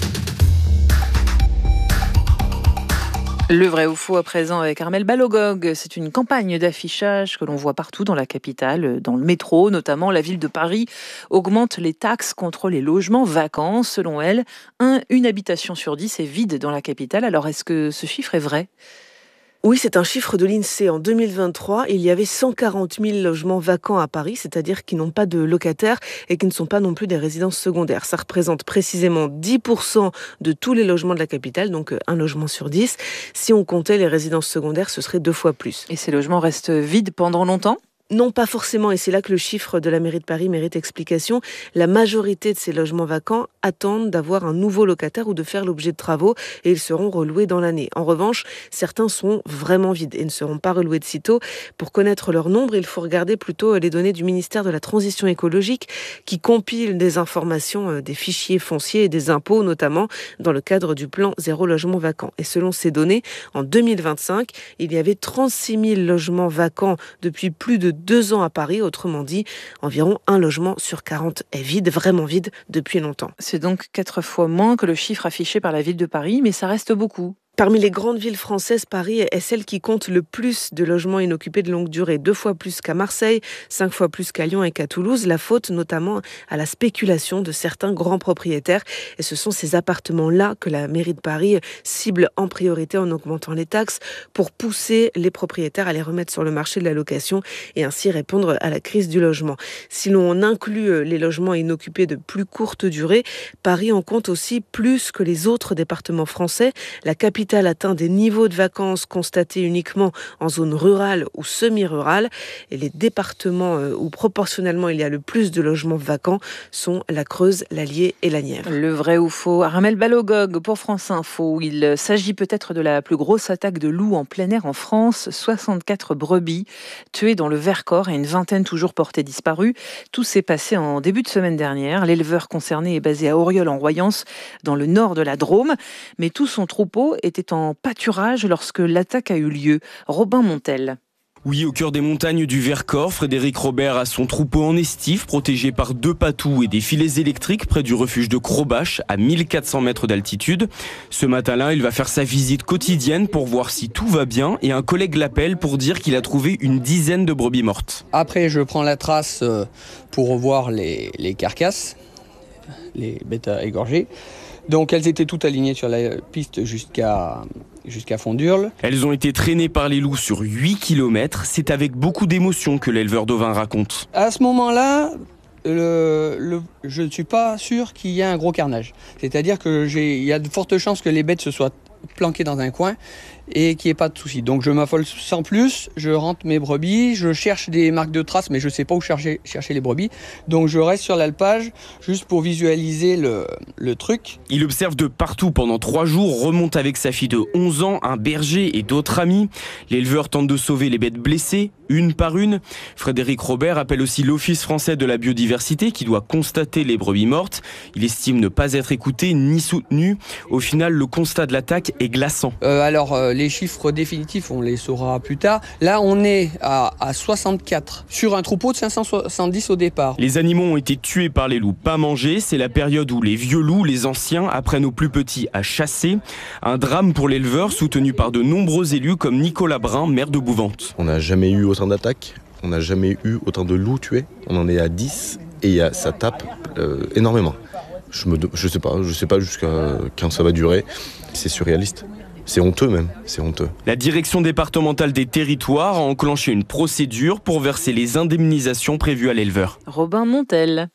Speaker 5: Le vrai ou faux à présent avec Armelle Balogog. C'est une campagne d'affichage que l'on voit partout dans la capitale, dans le métro notamment. La ville de Paris augmente les taxes contre les logements vacants. Selon elle, un, une habitation sur dix est vide dans la capitale. Alors est-ce que ce chiffre est vrai ?
Speaker 11: Oui, c'est un chiffre de l'INSEE. En deux mille vingt-trois, il y avait cent quarante mille logements vacants à Paris, c'est-à-dire qui n'ont pas de locataires et qui ne sont pas non plus des résidences secondaires. Ça représente précisément dix pour cent de tous les logements de la capitale, donc un logement sur dix. Si on comptait les résidences secondaires, ce serait deux fois plus.
Speaker 5: Et ces logements restent vides pendant longtemps ?
Speaker 11: Non, pas forcément, et c'est là que le chiffre de la mairie de Paris mérite explication. La majorité de ces logements vacants attendent d'avoir un nouveau locataire ou de faire l'objet de travaux et ils seront reloués dans l'année. En revanche, certains sont vraiment vides et ne seront pas reloués de sitôt. Pour connaître leur nombre, il faut regarder plutôt les données du ministère de la Transition écologique qui compile des informations des fichiers fonciers et des impôts, notamment dans le cadre du plan zéro logement vacant. Et selon ces données, en deux mille vingt-cinq, il y avait trente-six mille logements vacants depuis plus de deux ans à Paris, autrement dit, environ un logement sur quarante est vide, vraiment vide, depuis longtemps.
Speaker 5: C'est donc quatre fois moins que le chiffre affiché par la ville de Paris, mais ça reste beaucoup.
Speaker 11: Parmi les grandes villes françaises, Paris est celle qui compte le plus de logements inoccupés de longue durée, deux fois plus qu'à Marseille, cinq fois plus qu'à Lyon et qu'à Toulouse, la faute notamment à la spéculation de certains grands propriétaires. Et ce sont ces appartements-là que la mairie de Paris cible en priorité en augmentant les taxes pour pousser les propriétaires à les remettre sur le marché de la location et ainsi répondre à la crise du logement. Si l'on inclut les logements inoccupés de plus courte durée, Paris en compte aussi plus que les autres départements français. La capitale atteint des niveaux de vacances constatés uniquement en zone rurale ou semi-rurale. Et les départements où proportionnellement il y a le plus de logements vacants sont la Creuse, l'Allier et la Nièvre.
Speaker 5: Le vrai ou faux, Armelle Balogog pour France Info. Il s'agit peut-être de la plus grosse attaque de loups en plein air en France. soixante-quatre brebis tuées dans le Vercors et une vingtaine toujours portées disparues. Tout s'est passé en début de semaine dernière. L'éleveur concerné est basé à Auriol en Royans, dans le nord de la Drôme. Mais tout son troupeau était en pâturage lorsque l'attaque a eu lieu. Robin Montel.
Speaker 12: Oui, au cœur des montagnes du Vercors, Frédéric Robert a son troupeau en estif, protégé par deux patous et des filets électriques près du refuge de Crobache, à mille quatre cents mètres d'altitude. Ce matin-là, il va faire sa visite quotidienne pour voir si tout va bien et un collègue l'appelle pour dire qu'il a trouvé une dizaine de brebis mortes.
Speaker 13: Après, je prends la trace pour revoir les, les carcasses, les bêtes égorgées. Donc elles étaient toutes alignées sur la piste jusqu'à jusqu'à Fondurle.
Speaker 12: Elles ont été traînées par les loups sur huit kilomètres. C'est avec beaucoup d'émotion que l'éleveur d'ovins raconte.
Speaker 13: À ce moment-là, le, le, je ne suis pas sûr qu'il y ait un gros carnage. C'est-à-dire qu'il y a de fortes chances que les bêtes se soient planquées dans un coin et qu'il n'y ait pas de souci. Donc je m'affole sans plus, je rentre mes brebis, je cherche des marques de traces, mais je ne sais pas où chercher, chercher les brebis. Donc je reste sur l'alpage juste pour visualiser le, le truc.
Speaker 12: Il observe de partout pendant trois jours, remonte avec sa fille de onze ans, un berger et d'autres amis. L'éleveur tente de sauver les bêtes blessées, une par une. Frédéric Robert appelle aussi l'Office français de la biodiversité qui doit constater les brebis mortes. Il estime ne pas être écouté ni soutenu. Au final, le constat de l'attaque est glaçant.
Speaker 13: Euh, alors, euh, les chiffres définitifs, on les saura plus tard. Là, on est à, à soixante-quatre sur un troupeau de cinq cent soixante-dix au départ.
Speaker 12: Les animaux ont été tués par les loups, pas mangés. C'est la période où les vieux loups, les anciens, apprennent aux plus petits à chasser. Un drame pour l'éleveur, soutenu par de nombreux élus comme Nicolas Brun, maire de Bouvante.
Speaker 14: On n'a jamais eu autant d'attaques, on n'a jamais eu autant de loups tués. On en est à dix et ça tape euh, énormément. Je ne je sais pas, je sais pas jusqu'à quand ça va durer. C'est surréaliste. C'est honteux même, c'est honteux.
Speaker 12: La direction départementale des territoires a enclenché une procédure pour verser les indemnisations prévues à l'éleveur.
Speaker 5: Robin Montel.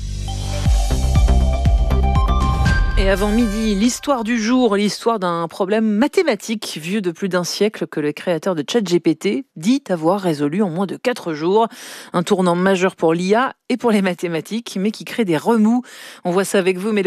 Speaker 5: Et avant midi, l'histoire du jour, l'histoire d'un problème mathématique vieux de plus d'un siècle que le créateur de ChatGPT dit avoir résolu en moins de quatre jours. Un tournant majeur pour l'I A et pour les mathématiques, mais qui crée des remous. On voit ça avec vous, mais